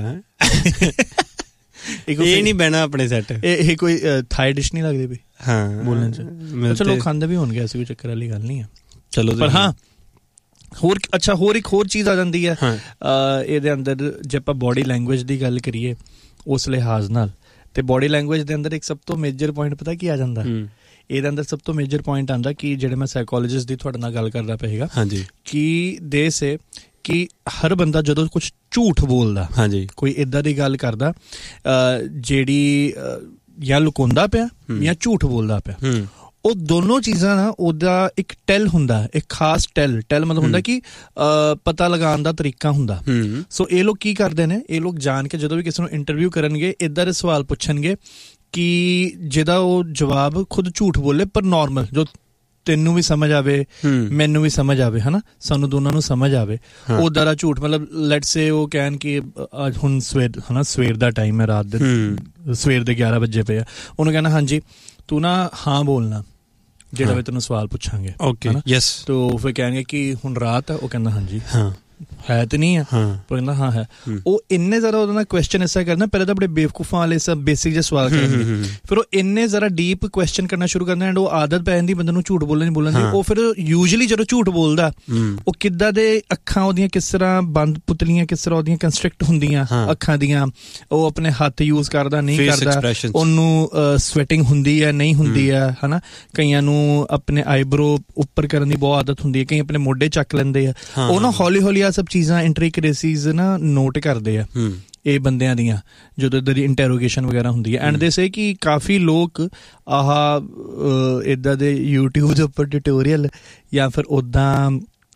Speaker 1: ਇਹ ਨਹੀਂ ਬਹਿਣਾ ਆਪਣੇ ਸੈੱਟ।
Speaker 2: ਇਹ ਕੋਈ ਥਾਈ ਡਿਸ਼ ਨਹੀਂ ਲੱਗਦੀ ਵੀ
Speaker 1: ਹਾਂ
Speaker 2: ਬੋਲਣ ਚ। ਚਲੋ ਖਾਂਦੇ ਵੀ ਹੋਣਗੇ, ਐਸੀ ਕੋਈ ਚੱਕਰ ਵਾਲੀ ਗੱਲ ਨਹੀਂ ਹੈ।
Speaker 1: ਚਲੋ
Speaker 2: ਪਰ ਹਾਂ ਹੋਰ ਅੱਛਾ ਇੱਕ ਹੋਰ ਚੀਜ਼ ਆ ਜਾਂਦੀ ਹੈ ਇਹਦੇ ਅੰਦਰ, ਜੇ ਆਪਾਂ ਬੋਡੀ ਲੈਂਗੁਏਜ ਦੀ ਗੱਲ ਕਰੀਏ ਉਸ ਲਿਹਾਜ਼ ਨਾਲ, ਤੇ ਬੋਡੀ ਲੈਂਗੁਏਜ ਦੇ ਅੰਦਰ ਇੱਕ ਸਭ ਤੋਂ ਮੇਜਰ ਪੁਆਇੰਟ ਪਤਾ ਕੀ ਆ ਜਾਂਦਾ ਇਹਦੇ ਅੰਦਰ? ਸਭ ਤੋਂ ਮੇਜਰ ਪੁਆਇੰਟ ਆਉਂਦਾ ਕਿ ਜਿਹੜੇ ਮੈਂ ਸਾਈਕੋਲੋਜਿਸਟ ਦੀ ਤੁਹਾਡੇ ਨਾਲ ਗੱਲ ਕਰਦਾ ਪਏਗਾ ਕਿ ਦੇ ਸੇ ਕਿ ਹਰ ਬੰਦਾ ਜਦੋਂ ਕੁਝ ਝੂਠ ਬੋਲਦਾ, ਕੋਈ ਇੱਦਾਂ ਦੀ ਗੱਲ ਕਰਦਾ ਜਿਹੜੀ ਜਾਂ ਲੁਕਾਉਂਦਾ ਪਿਆ ਜਾਂ ਝੂਠ ਬੋਲਦਾ ਪਿਆ, ਉਹ ਦੋਨੋਂ ਚੀਜ਼ਾਂ ਨਾ ਉਹਦਾ ਇੱਕ ਟੈਲ ਹੁੰਦਾ, ਇੱਕ ਖਾਸ ਟੈਲ ਮਤਲਬ ਹੁੰਦਾ ਕਿ ਪਤਾ ਲਗਾਉਣ ਦਾ ਤਰੀਕਾ ਹੁੰਦਾ। ਸੋ ਇਹ ਲੋਕ ਕੀ ਕਰਦੇ ਨੇ, ਇਹ ਲੋਕ ਜਾਣ ਕੇ ਜਦੋਂ ਵੀ ਕਿਸੇ ਨੂੰ ਇੰਟਰਵਿਊ ਕਰਨਗੇ ਇੱਦਾਂ ਦੇ ਸਵਾਲ ਪੁੱਛਣਗੇ ਕਿ ਜਿਹਦਾ ਉਹ ਜਵਾਬ ਖੁਦ ਝੂਠ ਬੋਲੇ ਪਰ ਨੋਰਮਲ, ਜੋ ਤੈਨੂੰ ਵੀ ਸਮਝ ਆਵੇ ਮੈਨੂੰ ਵੀ ਸਮਝ ਆਵੇ, ਹਨਾ, ਸਾਨੂੰ ਦੋਨਾਂ ਨੂੰ ਸਮਝ ਆਵੇ, ਉਦਾਂ ਦਾ ਝੂਠ। ਮਤਲਬ ਲੈਟਸ ਸੇ ਉਹ ਕਹਿਣ ਕਿ ਹੁਣ ਸਵੇਰ ਦਾ ਟਾਈਮ ਹੈ, ਰਾਤ ਦੇ ਸਵੇਰ ਦੇ 11 ਵਜੇ ਪਏ ਆ, ਉਹਨੂੰ ਕਹਿਣਾ ਹਾਂਜੀ ਤੂੰ ਨਾ ਹਾਂ ਬੋਲਣਾ ਜਿਹੜਾ ਵੀ ਤੈਨੂੰ ਸਵਾਲ ਪੁੱਛਾਂਗੇ, ਤੋ ਫਿਰ ਕਹਿਣਗੇ ਕਿ ਹੁਣ ਰਾਤ ਹੈ, ਉਹ ਕਹਿੰਦਾ ਹਾਂਜੀ ਹੈ ਤੇ ਨਹੀਂ ਹੈ, ਪਰ ਕਹਿੰਦਾ ਹਾਂ ਹੈ। ਉਹ ਇੰਨੇ ਜ਼ਿਆਦਾ ਉਹਦੇ ਨਾਲ ਕੁਐਸਚਨ ਐਸਾ ਕਰਨਾ, ਪਹਿਲੇ ਤਾਂ ਬੜੇ ਬੇਵਕੂਫਾਂ ਵਾਲੇ ਸਭ ਬੇਸਿਕ ਜਿਹੇ ਸਵਾਲ ਕਰਨਗੇ, ਫਿਰ ਉਹ ਇੰਨੇ ਜ਼ਿਆਦਾ ਡੀਪ ਕੁਐਸਚਨ ਕਰਨਾ ਸ਼ੁਰੂ ਕਰਨਾ, ਐਂਡ ਉਹ ਆਦਤ ਪੈ ਜਾਂਦੀ ਬੰਦੇ ਨੂੰ ਝੂਠ ਬੋਲਣ ਦੀ। ਉਹ ਫਿਰ ਯੂਜਲੀ ਜਦੋਂ ਝੂਠ ਬੋਲਦਾ ਉਹ ਕਿੱਦਾਂ ਦੇ ਅੱਖਾਂ ਉਹਦੀਆਂ ਕਿਸ ਤਰ੍ਹਾਂ ਬੰਦ ਪੁਤਲੀਆਂ ਕਿਸ ਤਰ੍ਹਾਂ ਉਹਦੀਆਂ ਕੰਸਟਰਕਟ ਹੁੰਦੀਆਂ ਅੱਖਾਂ ਦੀਆਂ, ਉਹ ਆਪਣੇ ਹੱਥ ਯੂਜ਼ ਕਰਦਾ ਨਹੀਂ ਕਰਦਾ, ਉਹਨੂੰ ਸਵੈਟਿੰਗ ਹੁੰਦੀ ਹੈ ਨਹੀਂ ਹੁੰਦੀ ਹੈ, ਹਨਾ। ਕਈਆਂ ਨੂੰ ਆਪਣੇ ਆਈਬਰੋ ਉੱਪਰ ਕਰਨ ਦੀ ਬਹੁਤ ਆਦਤ ਹੁੰਦੀ ਹੈ, ਕਈ ਆਪਣੇ ਮੋਢੇ ਚੱਕ ਲੈਂਦੇ ਆ, ਉਹ ਨਾ ਹੌਲੀ ਹੌਲੀ ਆ ਸਭ ਚੀਜ਼ਾਂ ਇੰਟਰੀਕੇਸੀਜ਼ ਨਾ ਨੋਟ ਕਰਦੇ ਆ ਇਹ ਬੰਦਿਆਂ ਦੀਆਂ ਜਦੋਂ ਇੱਦਾਂ ਦੀ ਇੰਟਰੋਗੇਸ਼ਨ ਵਗੈਰਾ ਹੁੰਦੀ ਹੈ। ਐਂਡ ਦੇ ਸੇ ਕਿ ਕਾਫੀ ਲੋਕ ਇੱਦਾਂ ਦੇ ਯੂਟਿਊਬ ਦੇ ਉੱਪਰ ਟਿਊਟੋਰੀਅਲ ਜਾਂ ਫਿਰ ਉੱਦਾਂ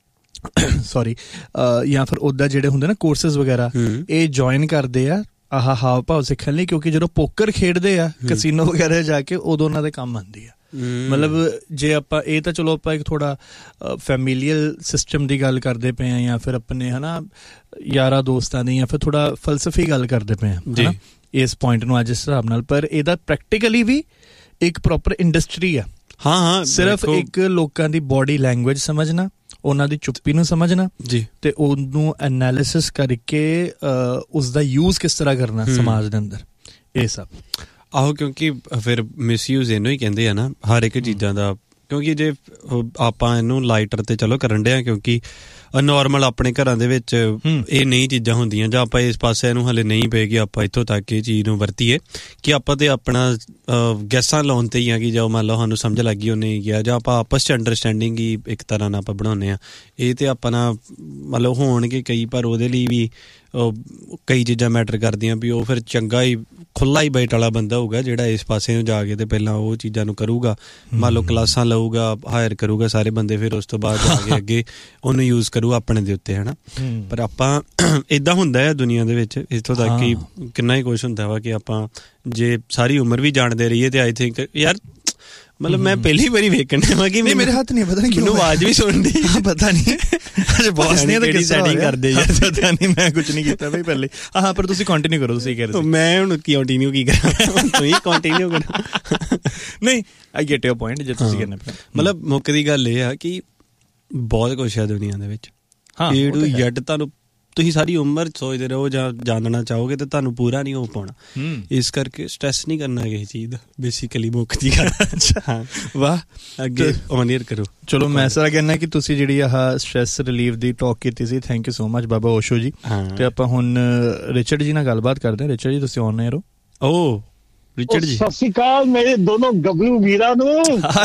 Speaker 2: ਜਾਂ ਫਿਰ ਉੱਦਾਂ ਜਿਹੜੇ ਹੁੰਦੇ ਨਾ ਕੋਰਸਿਸ ਵਗੈਰਾ, ਇਹ ਜੁਆਇਨ ਕਰਦੇ ਆ ਹਾਵ ਭਾਵ ਸਿੱਖਣ ਲਈ, ਕਿਉਂਕਿ ਜਦੋਂ ਪੋਕਰ ਖੇਡਦੇ ਆ ਕਸੀਨੋ ਵਗੈਰਾ ਜਾ ਕੇ ਉਦੋਂ ਉਹਨਾਂ ਦੇ ਕੰਮ ਆਉਂਦੀ ਆ। ਮਤਲਬ ਜੇ ਆਪਾਂ ਇਹ ਤਾਂ ਚਲੋ ਆਪਾਂ ਇੱਕ ਥੋੜਾ ਫੈਮਿਲੀਅਲ ਸਿਸਟਮ ਦੀ ਗੱਲ ਕਰਦੇ ਪਏ ਹਾਂ, ਜਾਂ ਫਿਰ ਆਪਣੇ ਹਨਾ ਯਾਰਾਂ ਦੋਸਤਾਂ ਦੀ, ਜਾਂ ਫਿਰ ਥੋੜਾ ਫਲਸਫੀ ਗੱਲ ਕਰਦੇ ਪਏ ਹਾਂ ਇਸ ਪੁਆਇੰਟ ਨੂੰ ਅੱਜ ਇਸ ਹਿਸਾਬ ਨਾਲ, ਪਰ ਇਹਦਾ ਪ੍ਰੈਕਟੀਕਲੀ ਵੀ ਇੱਕ ਪ੍ਰੋਪਰ ਇੰਡਸਟਰੀ ਆ। ਸਿਰਫ ਇੱਕ ਲੋਕਾਂ ਦੀ ਬੋਡੀ ਲੈਂਗੁਏਜ ਸਮਝਣਾ, ਉਹਨਾਂ ਦੀ ਚੁੱਪੀ ਨੂੰ ਸਮਝਣਾ ਤੇ ਉਹਨੂੰ ਐਨਾਲਿਸਿਸ ਕਰਕੇ ਉਸਦਾ ਯੂਜ਼ ਕਿਸ ਤਰ੍ਹਾਂ ਕਰਨਾ ਸਮਾਜ ਦੇ ਅੰਦਰ, ਇਹ ਸਭ।
Speaker 1: ਆਹੋ, ਕਿਉਂਕਿ ਫਿਰ ਮਿਸਯੂਜ਼ ਇਹਨੂੰ ਹੀ ਕਹਿੰਦੇ ਆ ਨਾ ਹਰ ਇੱਕ ਚੀਜ਼ਾਂ ਦਾ। ਕਿਉਂਕਿ ਜੇ ਆਪਾਂ ਇਹਨੂੰ ਲਾਈਟਰ ਤੇ ਚਲੋ ਕਰਨ ਡਿਆ, ਕਿਉਂਕਿ ਨੋਰਮਲ ਆਪਣੇ ਘਰਾਂ ਦੇ ਵਿੱਚ ਇਹ ਨਹੀਂ ਚੀਜ਼ਾਂ ਹੁੰਦੀਆਂ, ਜਾਂ ਆਪਾਂ ਇਸ ਪਾਸੇ ਇਹਨੂੰ ਹਲੇ ਨਹੀਂ ਪਏ ਕਿ ਆਪਾਂ ਇੱਥੋਂ ਤੱਕ ਇਹ ਚੀਜ਼ ਨੂੰ ਵਰਤੀਏ, ਕਿ ਆਪਾਂ ਤੇ ਆਪਣਾ ਗੈਸਾਂ ਲਾਉਣ ਤੇ ਹੀ ਆ ਕਿ ਜੋ ਮੰਨ ਲਓ ਸਾਨੂੰ ਸਮਝ ਲੱਗ ਗਈ ਉਹਨੇ ਗਿਆ, ਜਾਂ ਆਪਾਂ ਆਪਸ 'ਚ ਅੰਡਰਸਟੈਂਡਿੰਗ ਹੀ ਇੱਕ ਤਰ੍ਹਾਂ ਨਾਲ ਆਪਾਂ ਬਣਾਉਂਦੇ ਹਾਂ। ਇਹ ਤੇ ਆਪਣਾ ਮਤਲਬ ਹੋਣਗੇ ਕਈ, ਪਰ ਉਹਦੇ ਲਈ ਵੀ ਕਈ ਚੀਜ਼ਾਂ ਮੈਟਰ ਕਰਦੀਆਂ ਵੀ ਉਹ ਫਿਰ ਚੰਗਾ ਹੀ ਖੁੱਲ੍ਹਾ ਹੀ ਬਾਈਟ ਵਾਲਾ ਬੰਦਾ ਹੋਊਗਾ ਜਿਹੜਾ ਇਸ ਪਾਸੇ ਨੂੰ ਜਾ ਕੇ ਤੇ ਪਹਿਲਾਂ ਉਹ ਚੀਜ਼ਾਂ ਨੂੰ ਕਰੂਗਾ, ਮੰਨ ਲਓ ਕਲਾਸਾਂ ਲਊਗਾ, ਹਾਇਰ ਕਰੂਗਾ ਸਾਰੇ ਬੰਦੇ, ਫਿਰ ਉਸ ਤੋਂ ਬਾਅਦ ਜਾ ਕੇ ਅੱਗੇ ਉਹਨੂੰ ਯੂਜ਼ ਕਰੂ ਆਪਣੇ ਦੇ ਉੱਤੇ, ਹਨਾ। ਪਰ ਆਪਾਂ ਇੱਦਾਂ ਹੁੰਦਾ ਹੈ ਦੁਨੀਆ ਦੇ ਵਿੱਚ, ਇੱਥੋਂ ਤੱਕ ਕਿ ਕਿੰਨਾ ਹੀ ਕੁਛ ਹੁੰਦਾ ਵਾ ਕਿ ਆਪਾਂ ਜੇ ਸਾਰੀ ਉਮਰ ਵੀ ਜਾਣਦੇ ਰਹੀਏ ਤੇ ਆਈ ਥਿੰਕ ਯਾਰ ਮਤਲਬ ਮੈਂ ਪਹਿਲੀ ਵਾਰੀ ਵੇਖਣ ਵਾ ਕਿ
Speaker 2: ਮੇਰੇ ਹੱਥ ਨਹੀਂ ਪਤਾ ਨਹੀਂ
Speaker 1: ਮੈਨੂੰ ਆਵਾਜ਼ ਵੀ ਸੁਣਦੀ
Speaker 2: ਪਤਾ ਨਹੀਂ ਬੌਸ ਨੇ ਤਾਂ ਕਿਹੜੀ ਸੈਟਿੰਗ ਕਰਦੇ ਯਾਰ, ਪਤਾ ਨਹੀਂ ਮੈਂ ਕੁਝ ਨਹੀਂ ਕੀਤਾ ਬਈ ਪਹਿਲੇ। ਹਾਂ ਪਰ ਤੁਸੀਂ ਕੰਟੀਨਿਊ ਕਰੋ, ਤੁਸੀਂ ਕਹਿ ਰਹੇ ਸੀ।
Speaker 1: ਮੈਂ ਹੁਣ ਕੰਟੀਨਿਊ ਕੀ ਕਰਾਂ, ਤੁਸੀਂ ਕੰਟੀਨਿਊ ਕਰੋ।
Speaker 2: ਨਹੀਂ ਆਈ ਗੈਟ ਯੂਰ ਪੁਆਇੰਟ, ਜੇ ਤੁਸੀਂ ਕਹਿੰਦੇ
Speaker 1: ਮਤਲਬ ਮੁੱਖ ਦੀ ਗੱਲ ਇਹ ਆ ਕਿ ਬਹੁਤ ਕੁਛ ਹੈ ਦੁਨੀਆ ਦੇ ਵਿੱਚ, ਏ ਟੂ ਜ਼ੈਡ ਤੁਹਾਨੂੰ ਤੁਸੀਂ ਸਾਰੀ ਉਮਰ ਸੋਚਦੇ ਰਹੋ ਜਾਂ ਜਾਣਨਾ ਚਾਹੋਗੇ ਤੇ ਤੁਹਾਨੂੰ ਪੂਰਾ ਨਹੀਂ ਹੋ ਪਾਉਣਾ। ਇਸ ਕਰਕੇ ਸਟ੍ਰੈਸ ਨਹੀਂ ਕਰਨਾ ਕਿਸੇ ਚੀਜ਼ ਦਾ, ਬੇਸਿਕਲੀ ਮੁੱਖ ਦੀ ਗੱਲ। ਹਾਂ ਵਾਹ, ਅੱਗੇ ਓਨੀਅਰ ਕਰੋ।
Speaker 2: ਚਲੋ ਮੈਂ ਸਾਰਾ ਕਹਿਣਾ ਕਿ ਤੁਸੀਂ ਜਿਹੜੀ ਆਹ ਸਟ੍ਰੈਸ ਰਿਲੀਫ ਦੀ ਟਾਕ ਕੀਤੀ ਸੀ, ਥੈਂਕ ਯੂ ਸੋ ਮਚ ਬਾਬਾ ਓਸ਼ੋ ਜੀ। ਤੇ ਆਪਾਂ ਹੁਣ ਰਿਚਰਡ ਜੀ ਨਾਲ ਗੱਲਬਾਤ ਕਰਦੇ ਹਾਂ। ਰਿਚਰਡ ਜੀ ਤੁਸੀਂ ਆਨ 에ਅਰ ਹੋ? ਰਿਚਰਡ ਜੀ
Speaker 4: ਸਤਿ ਸ਼੍ਰੀ ਅਕਾਲ ਮੇਰੇ ਦੋਨੋਂ ਗੱਭਰੂ ਵੀਰਾਂ ਨੂੰ।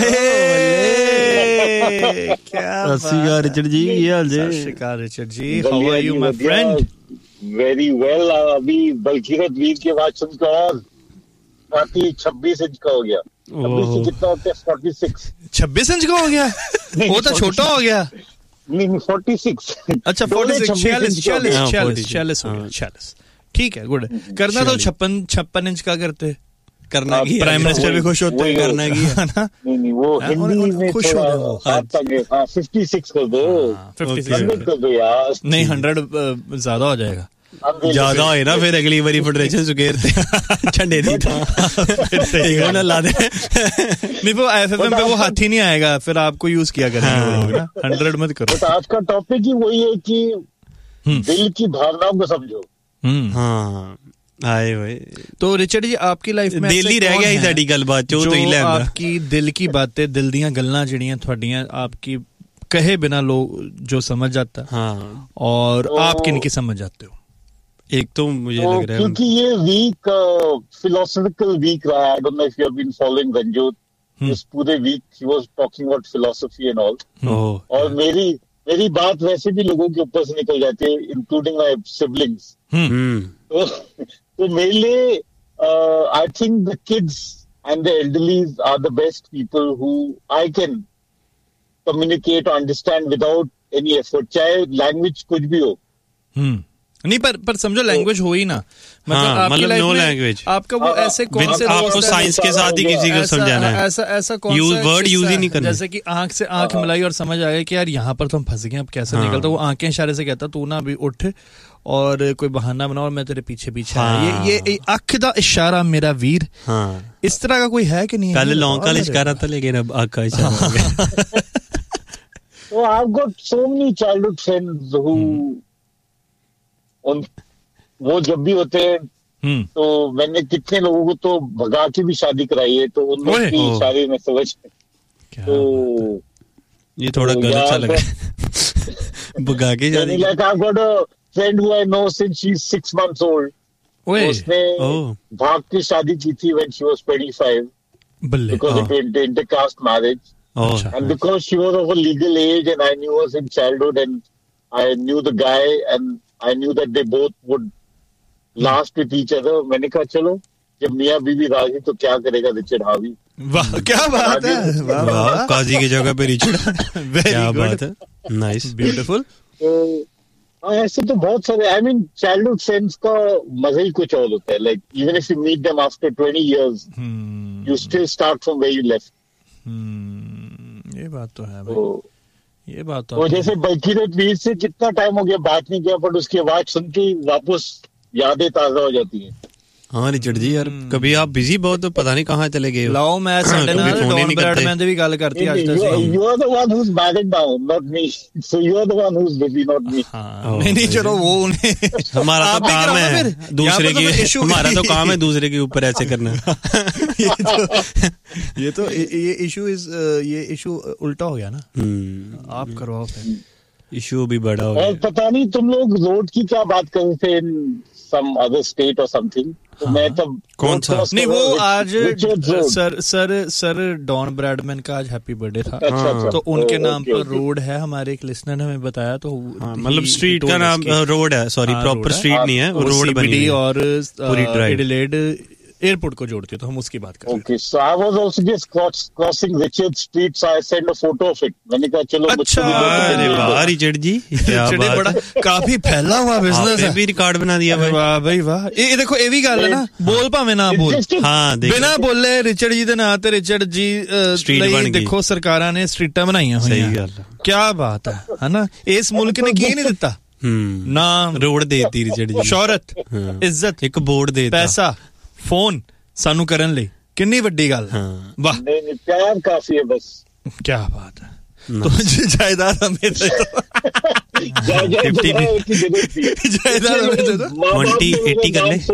Speaker 1: ਸਤਿ ਸ਼੍ਰੀ ਅਕਾਲ ਰਿਚਰਡ ਜੀ, ਕੀ ਹਾਲ ਜੀ?
Speaker 2: ਸਤਿ ਸ਼੍ਰੀ ਅਕਾਲ ਰਿਚਰਡ ਜੀ, how are you my friend?
Speaker 4: Very well. अभी बलकीरत वीर की आवाज सुनकर और 26 इंच का हो गया। 26 से कितना होता है? 46।
Speaker 2: 26 इंच का हो गया? वो तो छोटा हो गया।
Speaker 4: नहीं 46।
Speaker 2: अच्छा 46 46। ठीक है, गुड। करना तो 56 इंच का करते, करना की प्राइम मिनिस्टर भी खुश होते हैं, करना की है ना? नहीं
Speaker 4: वो हिंदी में खुश हो रहे हो। 56 कर दो, 56 कर दो यार।
Speaker 2: नहीं 100 ज्यादा हो जाएगा।
Speaker 1: ज्यादा है ना, फिर अगली बारी फेडरेशन सुकेरते झंडे दी था ना ला दे।
Speaker 2: नहीं वो एफएफएम पे वो हाथ ही नहीं आएगा, फिर आपको यूज किया करेंगे ना। 100 मत करो।
Speaker 4: तो आज का टॉपिक ही वही है कि दिल की भावनाओं को समझो।
Speaker 1: हाँ आए हुए।
Speaker 2: तो रिचर्ड जी आपकी लाइफ में
Speaker 1: दिल ही रह गया साडी गलबात चो तो ही ले आंदा
Speaker 2: आपकी दिल की बातें, दिल दियां गल्लां जिहड़ियां तुहाडियां आपकी कहे बिना लोग जो समझ जाता।
Speaker 1: हाँ
Speaker 2: और आप किनकी समझ जाते हो?
Speaker 1: एक तो मुझे लग रहा है
Speaker 4: क्योंकि ये वीक फिलोसॉफिकल वीक रहा। I don't know if you have been following रंजोत। इस पूरे week he was talking about philosophy and all. और मेरी बात वैसे भी लोगों के ऊपर से निकल जाती है, इंक्लूडिंग माय सिबलिंग्स। तो मेरे लिए I think the kids and the elderlies are the best people who I can communicate और अंडरस्टैंड विदाउट एनी एफर्ट, चाहे लैंग्वेज कुछ भी हो।
Speaker 2: नहीं पर समझो लैंग्वेज हो ही ना, मतलब आपकी लाइफ में
Speaker 1: लैंग्वेज
Speaker 2: आपका वो ऐसे कौन से
Speaker 1: आपको साइंस के साथ ही किसी को समझाना है,
Speaker 2: ऐसा कौन सा
Speaker 1: वर्ड यूज ही नहीं करना,
Speaker 2: जैसे कि आंख से आंख मिलाई और समझ आ गया कि यार यहाँ पर तो हम फंस गए, अब कैसे निकलता। वो आंखें इशारे से कहता तू ना अभी उठ और कोई बहाना बना और मैं तेरे पीछे पीछे। ये आंख दा इशारा मेरा वीर। इस तरह का कोई है कि नहीं?
Speaker 1: पहले लौंग का इशारा था लेकिन अब आंख का इशारा।
Speaker 4: So I've got so many childhood friends who वो जब भी होते हैं तो मैंने कितने लोगों को तो भगा के भी शादी कराई है, तो उन लोगों की इशारे में समझ। तो
Speaker 1: ये थोड़ा गलत सा लगा भगा के शादी।
Speaker 4: Like I've got a friend who I know since she's 6 months old. उसने भाग के शादी की थी when she was 25 because it was intercaste marriage. And because she was of a legal age and I knew her in childhood and I knew the guy and I knew that they both would last with each other. मैंने कहा चलो जब मियाँ बीवी राजी तो क्या करेगा रिचर्ड हावी।
Speaker 2: वाह क्या बात है, वाह
Speaker 1: काजी की जगह पे रिचर्ड। क्या बात है, नाइस ब्यूटीफुल।
Speaker 4: ऐसे तो बहुत सारे आई मीन चाइल्डहुड फ्रेंड्स का मजा ही कुछ और होता है। Like even if you meet them after 20 years you still start from where you left.
Speaker 2: ये बात तो है भाई, ये बात तो।
Speaker 4: जैसे बल्कीरत वीर से कितना टाइम हो गया बात नहीं किया, पर उसकी आवाज सुन के वापस यादें ताजा हो जाती हैं।
Speaker 1: हाँ रिचर्ड जी यार कभी आप बिजी बहुत तो पता नहीं कहाँ चले गए।
Speaker 2: लाओ मैं संडे नाल डॉन ब्रैडमैन ਦੀ ਵੀ ਗੱਲ ਕਰਤੀ ਅੱਜ ਤੱਕ।
Speaker 4: You are the one who's married now, not me. So you are the one who's busy, not me.
Speaker 2: नहीं चलो वो उन्हें
Speaker 1: हमारा तो काम है दूसरे के, हमारा तो काम है दूसरे के ऊपर ऐसे करना।
Speaker 2: ये इशू उल्टा हो गया ना, आप करवाओ फिर।
Speaker 1: इशू भी बड़ा हो गया।
Speaker 4: और पता नहीं तुम लोग रोड की क्या बात कर रहे थे इन some other state or something. तो मैं तब
Speaker 1: कौन सा
Speaker 2: नहीं वो आज सर डॉन ब्रैडमैन का आज हैप्पी बर्थडे था।
Speaker 4: अच्छा,
Speaker 2: तो उनके नाम पर रोड है, हमारे एक लिसनर ने हमें बताया। तो
Speaker 1: मतलब स्ट्रीट का नाम रोड है, सॉरी प्रॉपर स्ट्रीट नहीं है, रोड बनी
Speaker 2: और एडिलेड एयरपोर्ट को जोड़ती है, तो हम उसकी बात कर रहे हैं।
Speaker 4: Okay, so I was also just crossing Richard Street, so I sent a photo of it. मैंने कहा चलो
Speaker 2: अच्छा,
Speaker 1: अरे वाह रिचर्ड जी क्या बात,
Speaker 2: बड़ा काफी फैला हुआ बिजनेस है,
Speaker 1: भी रिकॉर्ड बना दिया भाई।
Speaker 2: वाह भाई वाह। ये देखो ये भी गल है ना, बोल भाਵੇਂ ना बोल,
Speaker 1: हाँ
Speaker 2: बिना बोले रिचर्ड जी ਦੇ ਨਾਂ ਤੇ रिचर्ड जी ਲਈ देखो सरकारां ने स्ट्रीटां बनाईਆਂ होईਆਂ। क्या बात है ना, इस मुल्क ने की नहीं दिता नाम,
Speaker 1: रोड देती रिचर्ड जी,
Speaker 2: शोहरत, इज्जत,
Speaker 1: एक बोर्ड देता,
Speaker 2: पैसा, फोन सानू करन ਲਈ कितनी बड़ी गल। वाह
Speaker 4: नहीं प्यार काफी है बस।
Speaker 2: क्या बात है। तो जायदाद हमें दे दो, जायदाद हमें दे दो,
Speaker 1: 20-80 कर ले,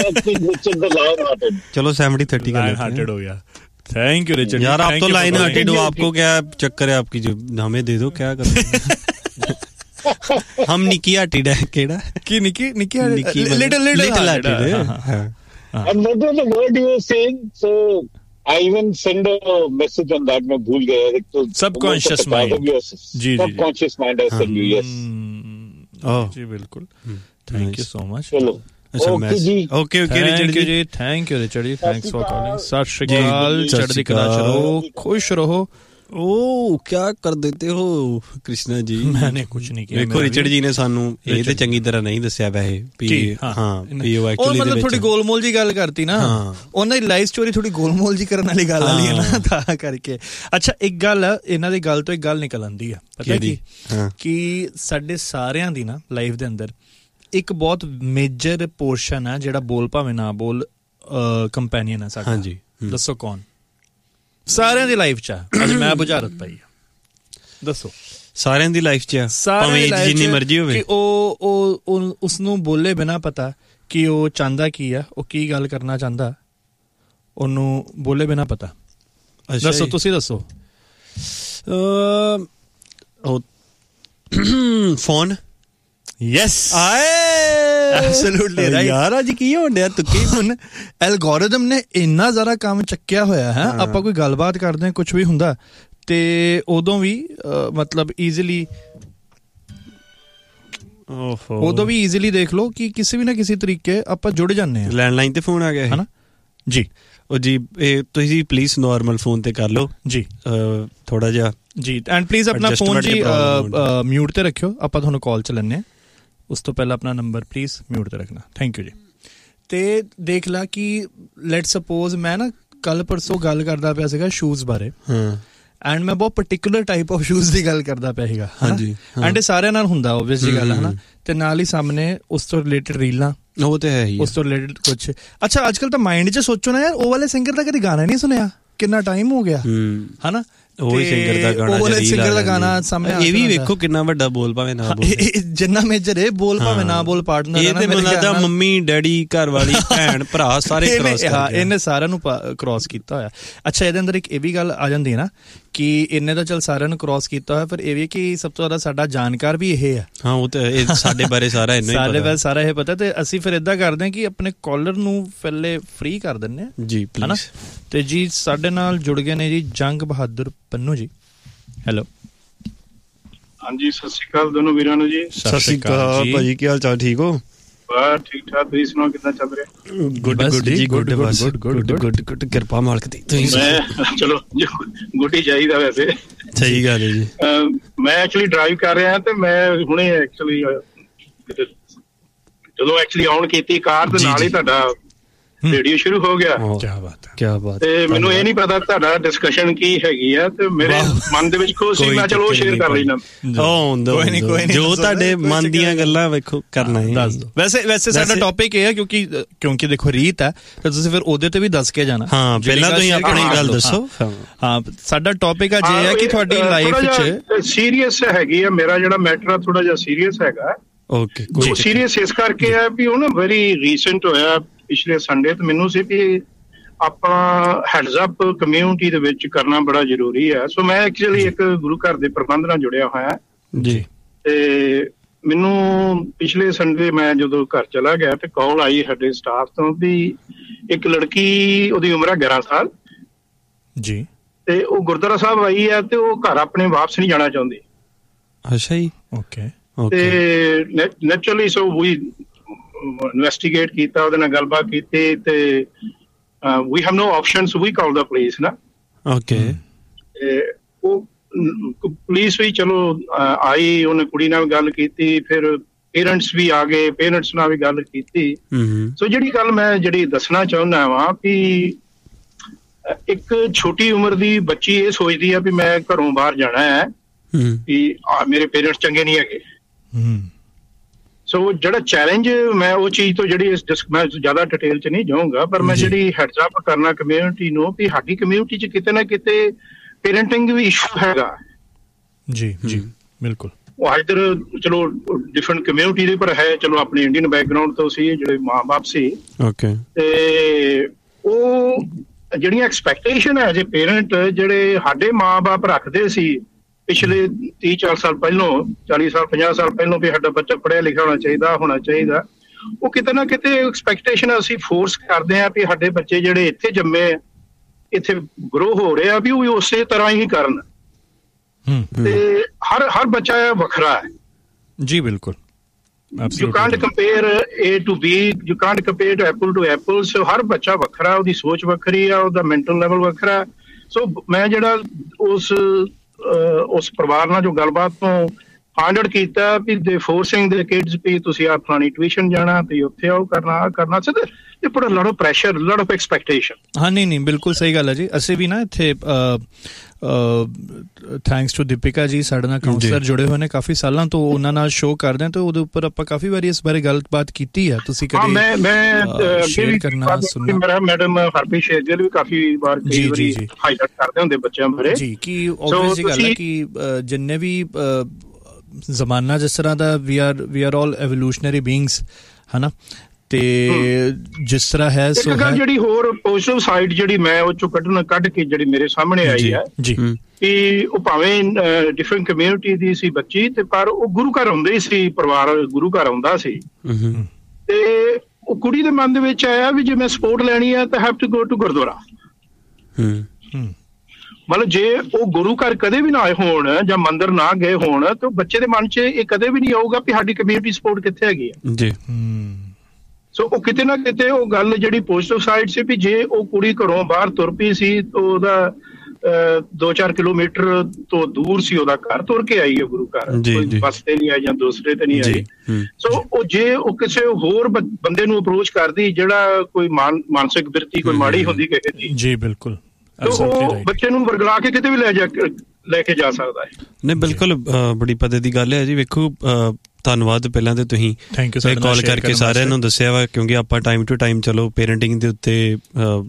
Speaker 1: चलो 70-30 कर ले,
Speaker 2: हार्टेड हो गया। थैंक यू रिचर्ड
Speaker 1: यार, आप तो लाइन हार्टेड हो, आपको क्या चक्कर है आपकी, जो हमें दे दो क्या कर। हम निकी हार्टेड है, केड़ा की निकी little hearted.
Speaker 4: And what was the word you were saying? So I even send a message on that. मैं भूल गया। तो
Speaker 2: subconscious mind, ji
Speaker 4: subconscious mind I send you, yes.
Speaker 2: जी बिल्कुल। Thank you so much.
Speaker 4: चलो
Speaker 1: okay ji, okay Richard ji,
Speaker 2: thank you Richard ji, thanks for calling. सत श्री अकाल, चढ़दी कला रहो, खुश रहो। ओ क्या कर देते हो कृष्णा जी, मैंने कुछ नहीं किया।
Speaker 1: देखो रिचर्ड जी ने सानू ਇਹ ਤੇ ਚੰਗੀ ਤਰ੍ਹਾਂ ਨਹੀਂ ਦੱਸਿਆ ਵੈਸੇ ਵੀ ਹਾਂ ਵੀ ਉਹ ਐਕਚੁਅਲੀ
Speaker 2: ਮਤਲਬ ਥੋੜੀ ਗੋਲਮੋਲ ਜੀ ਗੱਲ ਕਰਤੀ ਨਾ, ਉਹਨਾਂ ਦੀ ਲਾਈਫ ਸਟੋਰੀ ਥੋੜੀ ਗੋਲਮੋਲ ਜੀ ਕਰਨ ਵਾਲੀ ਗੱਲ ਵਾਲੀ ਹੈ ਨਾ, ਤਾਂ ਕਰਕੇ। ਅੱਛਾ ਇੱਕ ਗੱਲ ਇਹਨਾਂ ਦੀ ਗੱਲ ਤੋਂ ਇੱਕ ਗੱਲ ਨਿਕਲ ਆਂਦੀ ਆ, ਪਤਾ ਕੀ, ਕਿ ਸਾਡੇ ਸਾਰਿਆਂ ਦੀ ਨਾ ਲਾਈਫ ਦੇ ਅੰਦਰ ਇੱਕ ਬਹੁਤ ਮੇਜਰ ਪੋਰਸ਼ਨ ਹੈ ਜਿਹੜਾ ਬੋਲ ਭਾਵੇਂ ਨਾ ਬੋਲ ਕੰਪੈਨੀਅਨ ਹੈ ਸਾਡਾ। ਹਾਂਜੀ ਦੱਸੋ ਕੌਣ? ਸਾਰਿਆਂ ਦੀ ਲਾਈਫ ਚ ਅੱਜ ਮੈਂ ਬੁਝਾਰਤ ਪਾਈ, ਦੱਸੋ।
Speaker 1: ਸਾਰਿਆਂ ਦੀ ਲਾਈਫ 'ਚ ਭਾਵੇਂ ਜਿੰਨੀ ਮਰਜ਼ੀ ਹੋਵੇ,
Speaker 2: ਕਿ ਉਹ ਉਸ ਨੂੰ ਬੋਲੇ ਬਿਨਾਂ ਪਤਾ ਕਿ ਉਹ ਚਾਹੁੰਦਾ ਕੀ ਆ, ਉਹ ਕੀ ਗੱਲ ਕਰਨਾ ਚਾਹੁੰਦਾ, ਉਹਨੂੰ ਬੋਲੇ ਬਿਨਾਂ ਪਤਾ। ਦੱਸੋ, ਤੁਸੀਂ ਦੱਸੋ।
Speaker 1: ਫੋਨ।
Speaker 2: ਯੈਸ, ਐਬਸੋਲੂਟਲੀ ਰਾਈਟ ਯਾਰ। ਅੱਜ ਕੀ ਹੋਣ ਡਿਆ ਤੁੱਕੀ, ਹੁਣ ਐਲਗੋਰਿਦਮ ਨੇ ਇੰਨਾ ਜ਼ਿਆਦਾ ਕੰਮ ਚੱਕਿਆ ਹੋਇਆ ਹੈ। ਆਪਾਂ ਕੋਈ ਗੱਲਬਾਤ ਕਰਦੇ ਹਾਂ, ਕੁਛ ਵੀ ਹੁੰਦਾ ਤੇ ਉਦੋਂ ਵੀ ਮਤਲਬ ਈਜ਼ੀਲੀ ਦੇਖ ਲਓ ਕਿ ਕਿਸੇ ਵੀ ਨਾ ਕਿਸੇ ਤਰੀਕੇ ਆਪਾਂ ਜੁੜ ਜਾਂਦੇ ਹਾਂ।
Speaker 1: ਲੈਂਡਲਾਈਨ ਤੇ ਫੋਨ ਆ ਗਿਆ ਹੈ ਨਾ
Speaker 2: ਜੀ।
Speaker 1: ਉਹ ਜੀ ਇਹ ਤੁਸੀਂ ਪਲੀਜ਼ ਨਾਰਮਲ ਫੋਨ ਤੇ ਕਰ ਲਓ
Speaker 2: ਜੀ,
Speaker 1: ਥੋੜਾ ਜਿਹਾ ਜੀ।
Speaker 2: ਐਂਡ ਪਲੀਜ਼ ਆਪਣਾ ਫੋਨ ਜੀ ਮਿਊਟ ਤੇ ਰੱਖਿਓ, ਆਪਾਂ ਤੁਹਾਨੂੰ ਕਾਲ ਚ ਲੈਂਦੇ ਹਾਂ। ਉਸ ਤੋਂ ਪਹਿਲਾਂ ਆਪਣਾ ਨੰਬਰ ਪਲੀਜ਼ ਮਿਊਟ ਤੇ ਰੱਖਣਾ। ਥੈਂਕ ਯੂ ਜੀ। ਤੇ ਦੇਖ ਲਾ ਕਿ ਲੈਟ ਸਪੋਜ਼ ਮੈਂ ਨਾ ਕੱਲ ਪਰਸੋਂ ਗੱਲ ਕਰਦਾ ਪਿਆ ਸੀਗਾ ਸ਼ੂਜ਼ ਬਾਰੇ, ਐਂਡ ਮੈਂ ਬਹੁਤ ਪਰਟੀਕੂਲਰ ਟਾਈਪ ਆਫ ਸ਼ੂਜ਼ ਦੀ ਗੱਲ ਕਰਦਾ ਪਿਆ ਸੀਗਾ। ਹਾਂਜੀ, ਐਂਡ ਇਹ ਸਾਰਿਆਂ ਨਾਲ ਹੁੰਦਾ ਓਬਵੀਅਸ ਜੀ ਗੱਲ ਹੈ ਨਾ। ਤੇ ਨਾਲ ਹੀ ਸਾਹਮਣੇ ਉਸ ਤੋਂ ਰਿਲੇਟਡ ਰੀਲਾਂ, ਉਹ ਤੇ ਹੈ ਹੀ, ਉਸ ਤੋਂ ਰਿਲੇਟਡ ਕੁਛ। ਅੱਛਾ, ਅੱਜ ਕੱਲ ਤਾਂ ਮਾਈਂਡ 'ਚ ਸੋਚੋ ਨਾ ਯਾਰ, ਉਹ ਵਾਲੇ ਸਿੰਗਰ ਦਾ ਕਦੇ ਗਾਣਾ ਨਹੀਂ ਸੁਣਿਆ, ਕਿੰਨਾ ਟਾਈਮ ਹੋ ਗਿਆ ਹਨਾ। ਉਹ ਸਿੰਗਰ ਦਾ ਗਾਣਾ ਸਾਹਮਣੇ, ਇਹ ਵੀ ਵੇਖੋ ਕਿੰਨਾ ਵੱਡਾ ਬੋਲ, ਭਾਵੇਂ ਨਾ ਬੋਲ, ਜਿੰਨਾ ਮੇਜਰ ਇਹ ਬੋਲ, ਭਾਵੇਂ ਨਾ ਬੋਲ, ਪਾਰਟਨਰ ਇਹ ਤੇ ਮੈਨੂੰ ਲੱਗਦਾ ਮੰਮੀ ਡੈਡੀ ਘਰ ਵਾਲੀ ਭੈਣ ਭਰਾ ਸਾਰੇ ਕ੍ਰਾਸ, ਇਹਨੇ ਸਾਰਿਆਂ ਨੂੰ ਕ੍ਰਾਸ ਕੀਤਾ ਹੋਇਆ। ਅੱਛਾ, ਇਹਦੇ ਅੰਦਰ ਇੱਕ ਇਹ ਵੀ ਗੱਲ ਆ ਜਾਂਦੀ ਹੈ ਨਾ ਕਿ ਇਹਨੇ ਤਾਂ ਚੱਲ ਸਾਰਿਆਂ ਨੂੰ ਕ੍ਰਾਸ ਕੀਤਾ ਹੋਇਆ, ਪਰ ਇਹ ਵੀ ਕਿ ਸਭ ਤੋਂ ਜ਼ਿਆਦਾ ਸਾਡਾ ਜਾਣਕਾਰ ਵੀ ਇਹ ਆ। ਹਾਂ, ਉਹ ਤਾਂ ਸਾਡੇ ਬਾਰੇ ਸਾਰਾ ਇਹਨੂੰ ਸਾਡੇ ਬਾਰੇ ਸਾਰਾ ਇਹ ਪਤਾ। ਤੇ ਅਸੀਂ ਫਿਰ ਏਦਾਂ ਕਰਦੇ ਹਾਂ ਕਿ ਆਪਣੇ ਕਾਲਰ ਨੂੰ ਪਹਿਲੇ ਫ੍ਰੀ ਕਰ ਦਿੰਦੇ ਹਾਂ ਜੀ, ਹਨਾ। ਤੇ ਜੀ ਸਾਡੇ ਨਾਲ ਜੁੜ ਗਏ ਨੇ ਜੀ ਜੰਗ ਬਹਾਦਰ ਪੰਨੂ ਜੀ। ਹੈਲੋ,
Speaker 5: ਹਾਂਜੀ, ਸਤਿ ਸ਼੍ਰੀ ਅਕਾਲ ਦੋਨੋਂ ਵੀਰਾਂ ਨੂੰ ਜੀ।
Speaker 1: ਸਤਿ ਸ਼੍ਰੀ ਅਕਾਲ ਭਾਜੀ, ਕੀ ਹਾਲ ਚਾਲ? ਠੀਕ ਹੋ?
Speaker 5: ਬਸ ਠੀਕ ਠਾਕ, ਤੁਸੀਂ ਸੁਣਾਓ ਕਿੱਦਾਂ ਚੱਲ ਰਿਹਾ?
Speaker 1: ਗੁੱਡ ਜੀ, ਗੁੱਡ ਕਿਰਪਾ ਮਾਲਕ ਦੀ।
Speaker 5: ਮੈਂ ਚਲੋ ਗੁੱਡ ਹੀ ਚਾਹੀਦਾ ਵੈਸੇ।
Speaker 1: ਸਹੀ ਗੱਲ ਹੈ ਜੀ।
Speaker 5: ਮੈਂ ਐਕਚੁਅਲੀ ਡਰਾਈਵ ਕਰ ਰਿਹਾ ਤੇ ਮੈਂ ਹੁਣੇ ਐਕਚੁਅਲੀ ਜਦੋਂ ਆਨ ਕੀਤੀ ਕਾਰ ਤੇ ਨਾਲ ਹੀ ਤੁਹਾਡਾ ਰੇਡੀਓ ਸ਼ੁਰੂ ਹੋ ਗਿਆ।
Speaker 1: ਕਿਆ ਬਾਤ।
Speaker 5: ਤੇ ਮੈਨੂੰ ਇਹ ਨਹੀਂ ਪਤਾ ਤੁਹਾਡਾ ਡਿਸਕਸ਼ਨ ਕੀ ਹੈਗੀ ਆ, ਤੇ ਮੇਰੇ ਮਨ ਦੇ ਵਿੱਚ ਖੁਸ਼ ਸੀ, ਮੈਂ ਚਲੋ ਸ਼ੇਅਰ ਕਰ ਲੈਣਾ।
Speaker 1: ਜੋ ਤੁਹਾਡੇ ਮਨ ਦੀਆਂ ਗੱਲਾਂ ਵੇਖੋ ਕਰਨਾ ਹੈ, ਦੱਸ ਦਿਓ।
Speaker 2: ਵੈਸੇ ਸਾਡਾ ਟੌਪਿਕ ਇਹ ਹੈ ਕਿਉਂਕਿ ਦੇਖੋ ਰੀਤ ਹੈ, ਤੇ ਤੁਸੀਂ ਫਿਰ ਉਹਦੇ ਤੇ ਵੀ ਦੱਸ ਕੇ ਜਾਣਾ।
Speaker 1: ਹਾਂ, ਪਹਿਲਾਂ ਤੁਸੀਂ ਆਪਣੀ ਗੱਲ ਦੱਸੋ।
Speaker 2: ਹਾਂ, ਸਾਡਾ ਟੌਪਿਕ ਅੱਜ ਇਹ ਹੈ ਕਿ ਤੁਹਾਡੀ ਲਾਈਫ 'ਚ
Speaker 5: ਸੀਰੀਅਸ ਹੈਗੀ ਆ, ਮੇਰਾ ਜਿਹੜਾ ਮੈਟਰ ਆ ਥੋੜਾ ਜਿਹਾ ਸੀਰੀਅਸ ਹੈਗਾ।
Speaker 1: ਓਕੇ,
Speaker 5: ਸੀਰੀਅਸ ਇਸ ਕਰਕੇ ਆ ਵੀ ਉਹ ਨਾ ਵੈਰੀ ਰੀਸੈਂਟ ਹੋਇਆ ਪਿਛਲੇ ਸੰਡੇ, ਤੇ ਮੈਨੂੰ ਸੀ ਵੀ ਆਪਣਾ ਹੈਡਸ ਅਪ ਕਮਿਊਨਿਟੀ ਦੇ ਵਿੱਚ ਕਰਨਾ ਬੜਾ ਜ਼ਰੂਰੀ ਹੈ। ਸੋ ਮੈਂ ਐਕਚੁਅਲੀ ਇੱਕ ਗੁਰੂ ਘਰ ਦੇ ਪ੍ਰਬੰਧ ਨਾਲ ਜੁੜਿਆ ਹੋਇਆ
Speaker 1: ਜੀ।
Speaker 5: ਤੇ ਮੈਨੂੰ ਪਿਛਲੇ ਸੰਡੇ ਮੈਂ ਜਦੋਂ ਘਰ ਚਲਾ ਗਿਆ ਤੇ ਕਾਲ ਆਈ ਸਾਡੇ ਸਟਾਫ ਤੋਂ ਵੀ ਇੱਕ ਲੜਕੀ, ਉਹਦੀ ਉਮਰ ਹੈ 11 ਸਾਲ
Speaker 2: ਜੀ,
Speaker 5: ਤੇ ਉਹ ਗੁਰਦੁਆਰਾ ਸਾਹਿਬ ਆਈ ਹੈ ਤੇ ਉਹ ਘਰ ਆਪਣੇ ਵਾਪਸ ਨਹੀਂ ਜਾਣਾ ਚਾਹੁੰਦੀ।
Speaker 1: ਅੱਛਾ ਜੀ,
Speaker 2: ਓਕੇ।
Speaker 5: ਤੇ ਨੈਚੁਰਲੀ ਸੋ ਵੀ ਇਨਵੈਸਟੀਗੇਟ ਕੀਤਾ, ਉਹਦੇ ਨਾਲ ਗੱਲਬਾਤ ਕੀਤੀ, ਤੇ we have no options, we call the police ਨਾ।
Speaker 1: ਓਕੇ।
Speaker 5: ਉਹ ਪੁਲਿਸ ਵੀ ਚਲੋ ਆਈ, ਉਹਨੇ ਕੁੜੀ ਨਾਲ ਵੀ ਗੱਲ ਕੀਤੀ, ਫਿਰ ਪੇਰੈਂਟਸ ਵੀ ਆ ਗਏ, ਪੇਰੈਂਟਸ ਨਾਲ ਵੀ ਗੱਲ ਕੀਤੀ। ਸੋ ਜਿਹੜੀ ਗੱਲ ਮੈਂ ਦੱਸਣਾ ਚਾਹੁੰਦਾ ਵਾਂ ਵੀ ਇੱਕ ਛੋਟੀ ਉਮਰ ਦੀ ਬੱਚੀ ਇਹ ਸੋਚਦੀ ਆ ਵੀ ਮੈਂ ਘਰੋਂ ਬਾਹਰ ਜਾਣਾ ਹੈ, ਵੀ ਮੇਰੇ ਪੇਰੈਂਟਸ ਚੰਗੇ ਨਹੀਂ ਹੈਗੇ। ਸੋ ਜਿਹੜਾ ਚੈਲੰਜ ਮੈਂ ਉਹ ਚੀਜ਼ ਤੋਂ ਮੈਂ ਜ਼ਿਆਦਾ ਡਿਟੇਲ ਚ ਨਹੀਂ ਜਾਊਂਗਾ, ਪਰ ਮੈਂ ਹੈਡਸ ਅਪ ਕਰਨਾ ਕਮਿਊਨਿਟੀ ਨੂੰ ਵੀ ਸਾਡੀ ਕਮਿਊਨਿਟੀ ਚ ਕਿਤੇ ਨਾ ਕਿਤੇ ਪੇਰੈਂਟਿੰਗ ਵੀ ਇਸ਼ੂ ਹੈਗਾ।
Speaker 2: ਜੀ ਜੀ, ਬਿਲਕੁਲ।
Speaker 5: ਉਹ ਇੱਧਰ ਚਲੋ ਡਿਫਰੈਂਟ ਕਮਿਊਨਿਟੀ ਦੇ ਪਰ ਹੈ, ਚਲੋ ਆਪਣੇ ਇੰਡੀਅਨ ਬੈਕਗਰਾਊਂਡ ਤੋਂ ਸੀ, ਜਿਹੜੇ ਮਾਂ ਬਾਪ ਸੀ।
Speaker 1: ਓਕੇ।
Speaker 5: ਤੇ ਉਹ ਜਿਹੜੀਆਂ ਐਕਸਪੈਕਟੇਸ਼ਨ ਹੈ ਜੇ ਪੇਰੈਂਟ ਜਿਹੜੇ ਸਾਡੇ ਮਾਂ ਬਾਪ ਰੱਖਦੇ ਸੀ ਪਿਛਲੇ 30-40 ਸਾਲ ਪਹਿਲੋਂ, 40 ਸਾਲ 50 ਸਾਲ ਪਹਿਲੋਂ ਵੀ ਸਾਡਾ ਬੱਚਾ ਪੜ੍ਹਿਆ ਲਿਖਿਆ ਹੋਣਾ ਚਾਹੀਦਾ, ਉਹ ਕਿਤੇ ਨਾ ਕਿਤੇ ਐਕਸਪੈਕਟੇਸ਼ਨ ਅਸੀਂ ਫੋਰਸ ਕਰਦੇ ਹਾਂ ਵੀ ਸਾਡੇ ਬੱਚੇ ਜਿਹੜੇ ਇੱਥੇ ਜੰਮੇ, ਇੱਥੇ ਗਰੋ ਹੋ ਰਹੇ ਆ, ਵੀ ਉਹ ਉਸੇ ਤਰ੍ਹਾਂ ਹੀ ਕਰਨ। ਤੇ ਹਰ ਬੱਚਾ ਵੱਖਰਾ ਹੈ ਜੀ, ਬਿਲਕੁਲ। You can't compare A to B, you can't compare apple to apple। ਸੋ ਹਰ ਬੱਚਾ ਵੱਖਰਾ, ਉਹਦੀ ਸੋਚ ਵੱਖਰੀ ਆ, ਉਹਦਾ ਮੈਂਟਲ ਲੈਵਲ ਵੱਖਰਾ। ਸੋ ਮੈਂ ਜਿਹੜਾ ਉਸ ਪਰਿਵਾਰ ਨਾਲ ਜੋ ਗੱਲਬਾਤ ਤੋਂ ਫਾਈਂਡ ਆਊਟ ਕੀਤਾ ਵੀ ਦੇ ਫੋਰਸਿੰਗ ਦੇ ਕਿਡਸ ਵੀ ਤੁਸੀਂ ਆ ਫਲਾਣੀ ਟਿਊਸ਼ਨ ਜਾਣਾ ਤੇ ਉੱਥੇ ਆਓ ਕਰਨਾ ਸੀ ਤੇ ਬੜਾ lot of pressure, lot of expectation.
Speaker 2: ਹਾਂ ਨਹੀਂ ਬਿਲਕੁਲ ਸਹੀ ਗੱਲ ਹੈ ਜੀ। ਅਸੀਂ ਵੀ ਨਾ ਇੱਥੇ ਥੈਂਕਸ ਟੂ ਦੀਪਿਕਾ ਜੀ ਸਾਡੇ ਨਾਲ ਕਾਉਂਸਲਰ ਜੁੜੇ ਹੋਏ ਨੇ ਕਾਫੀ ਸਾਲਾਂ ਤੋਂ, ਉਹਨਾਂ ਨਾਲ ਸ਼ੋਅ ਕਰਦੇ ਹਾਂ ਤੇ ਉਹਦੇ ਉੱਪਰ ਆਪਾਂ ਕਾਫੀ ਵਾਰੀ ਇਸ ਬਾਰੇ ਗੱਲਬਾਤ ਕੀਤੀ ਹੈ। ਤੁਸੀਂ ਕਦੇ
Speaker 5: ਮੈਂ ਸ਼ੇਅਰ ਕਰਨਾ ਸੁਣਨਾ, ਮੇਰਾ ਮੈਡਮ ਹਰਪ੍ਰੀਤ ਸ਼ੇਰ ਵੀ ਕਾਫੀ ਵਾਰ ਹਾਈਲਾਈਟ ਕਰਦੇ ਹੁੰਦੇ ਬੱਚਿਆਂ ਬਾਰੇ ਜੀ ਕਿ ਆਬਵੀਅਸ ਗੱਲ ਹੈ ਕਿ ਜਿੰਨੇ ਵੀ ਜ਼ਮਾਨਾ ਜਿਸ ਤਰ੍ਹਾਂ ਦਾ ਵੀ ਆਰ ਆਲ ਐਵੋਲੂਸ਼ਨਰੀ ਬੀਇੰਗਸ ਹੈ ਨਾ, ਤੇ ਜਿਸ ਤਰ੍ਹਾਂ ਹੈ ਸੋ ਹੈ। ਜਿਹੜੀ ਹੋਰ ਪੋਜ਼ਿਟਿਵ ਸਾਈਡ ਜਿਹੜੀ ਮੈਂ ਉਹ ਚੋਂ ਕੱਢ ਕੇ ਜਿਹੜੀ ਮੇਰੇ ਸਾਹਮਣੇ ਆਈ ਹੈ ਜੀ ਕਿ ਉਹ ਭਾਵੇਂ ਡਿਫਰੈਂਟ ਕਮਿਊਨਿਟੀ ਦੀ ਸੀ ਬੱਚੀ ਤੇ ਪਰ ਉਹ ਗੁਰੂ ਘਰ ਆਉਂਦੇ ਹੀ ਸੀ, ਪਰਿਵਾਰ ਗੁਰੂ ਘਰ ਆਉਂਦਾ ਸੀ ਤੇ ਉਹ ਕੁੜੀ ਦੇ ਮਨ ਦੇ ਵਿੱਚ ਆਇਆ ਵੀ ਜੇ ਮੈਂ ਸਪੋਰਟ ਲੈਣੀ ਹੈ ਤਾਂ have to go to Gurdwara. ਮਤਲਬ ਜੇ ਉਹ ਗੁਰੂ ਘਰ ਕਦੇ ਵੀ ਨਾ ਆਏ ਹੋਣ ਜਾਂ ਮੰਦਿਰ ਨਾ ਗਏ ਹੋਣ ਤਾਂ ਬੱਚੇ ਦੇ ਮਨ 'ਚ ਇਹ ਕਦੇ ਵੀ ਨਹੀਂ ਆਊਗਾ ਵੀ ਸਾਡੀ ਕਮਿਊਨਿਟੀ ਸਪੋਰਟ ਕਿੱਥੇ ਹੈਗੀ ਹੈ ਜੀ। ਸੋ ਉਹ ਕਿਤੇ ਨਾ ਕਿਤੇ ਉਹ ਗੱਲ ਜਿਹੜੀ ਪੋਜ਼ਿਟਿਵ ਸਾਈਡ ਸੀ ਵੀ ਜੇ ਉਹ ਕੁੜੀ ਘਰੋਂ ਬਾਹਰ ਤੁਰ ਪਈ ਸੀ ਤਾਂ ਉਹਦਾ 2-4 ਕਿਲੋਮੀਟਰ ਤੋਂ ਦੂਰ ਸੀ ਉਹਦਾ ਘਰ, ਤੁਰ ਕੇ ਆਈ ਹੈ ਗੁਰੂ ਘਰ, ਕੋਈ ਬੱਸ ਤੇ ਨਹੀਂ ਆਈ ਜਾਂ ਦੂਸਰੇ ਤੇ ਨਹੀਂ ਆਈ। ਸੋ ਉਹ ਜੇ ਉਹ ਕਿਸੇ ਹੋਰ ਬੰਦੇ ਨੂੰ ਅਪਰੋਚ ਕਰਦੀ ਜਿਹੜਾ ਕੋਈ ਮਾਨਸਿਕ ਬਿਰਤੀ ਕੋਈ ਮਾੜੀ ਹੁੰਦੀ ਕਿਸੇ ਦੀ ਜੀ ਬਿਲਕੁਲ, ਉਹ ਬੱਚੇ ਨੂੰ ਵਰਗਲਾ ਕੇ ਕਿਤੇ ਵੀ ਲੈ ਕੇ ਜਾ ਸਕਦਾ ਹੈ।
Speaker 1: ਨਹੀਂ ਬਿਲਕੁਲ ਬੜੀ ਪਤੇ ਦੀ ਗੱਲ ਹੈ ਜੀ। ਵੇਖੋ ਧੰਨਵਾਦ ਪਹਿਲਾਂ ਤੇ ਤੁਸੀਂ ਕਾਲ ਕਰਕੇ ਸਾਰਿਆਂ ਨੂੰ ਦੱਸਿਆ ਵਾ, ਕਿਉਂਕਿ ਆਪਾਂ ਟਾਈਮ ਟੂ ਟਾਈਮ ਚਲੋ ਪੇਰੈਂਟਿੰਗ ਦੇ ਉੱਤੇ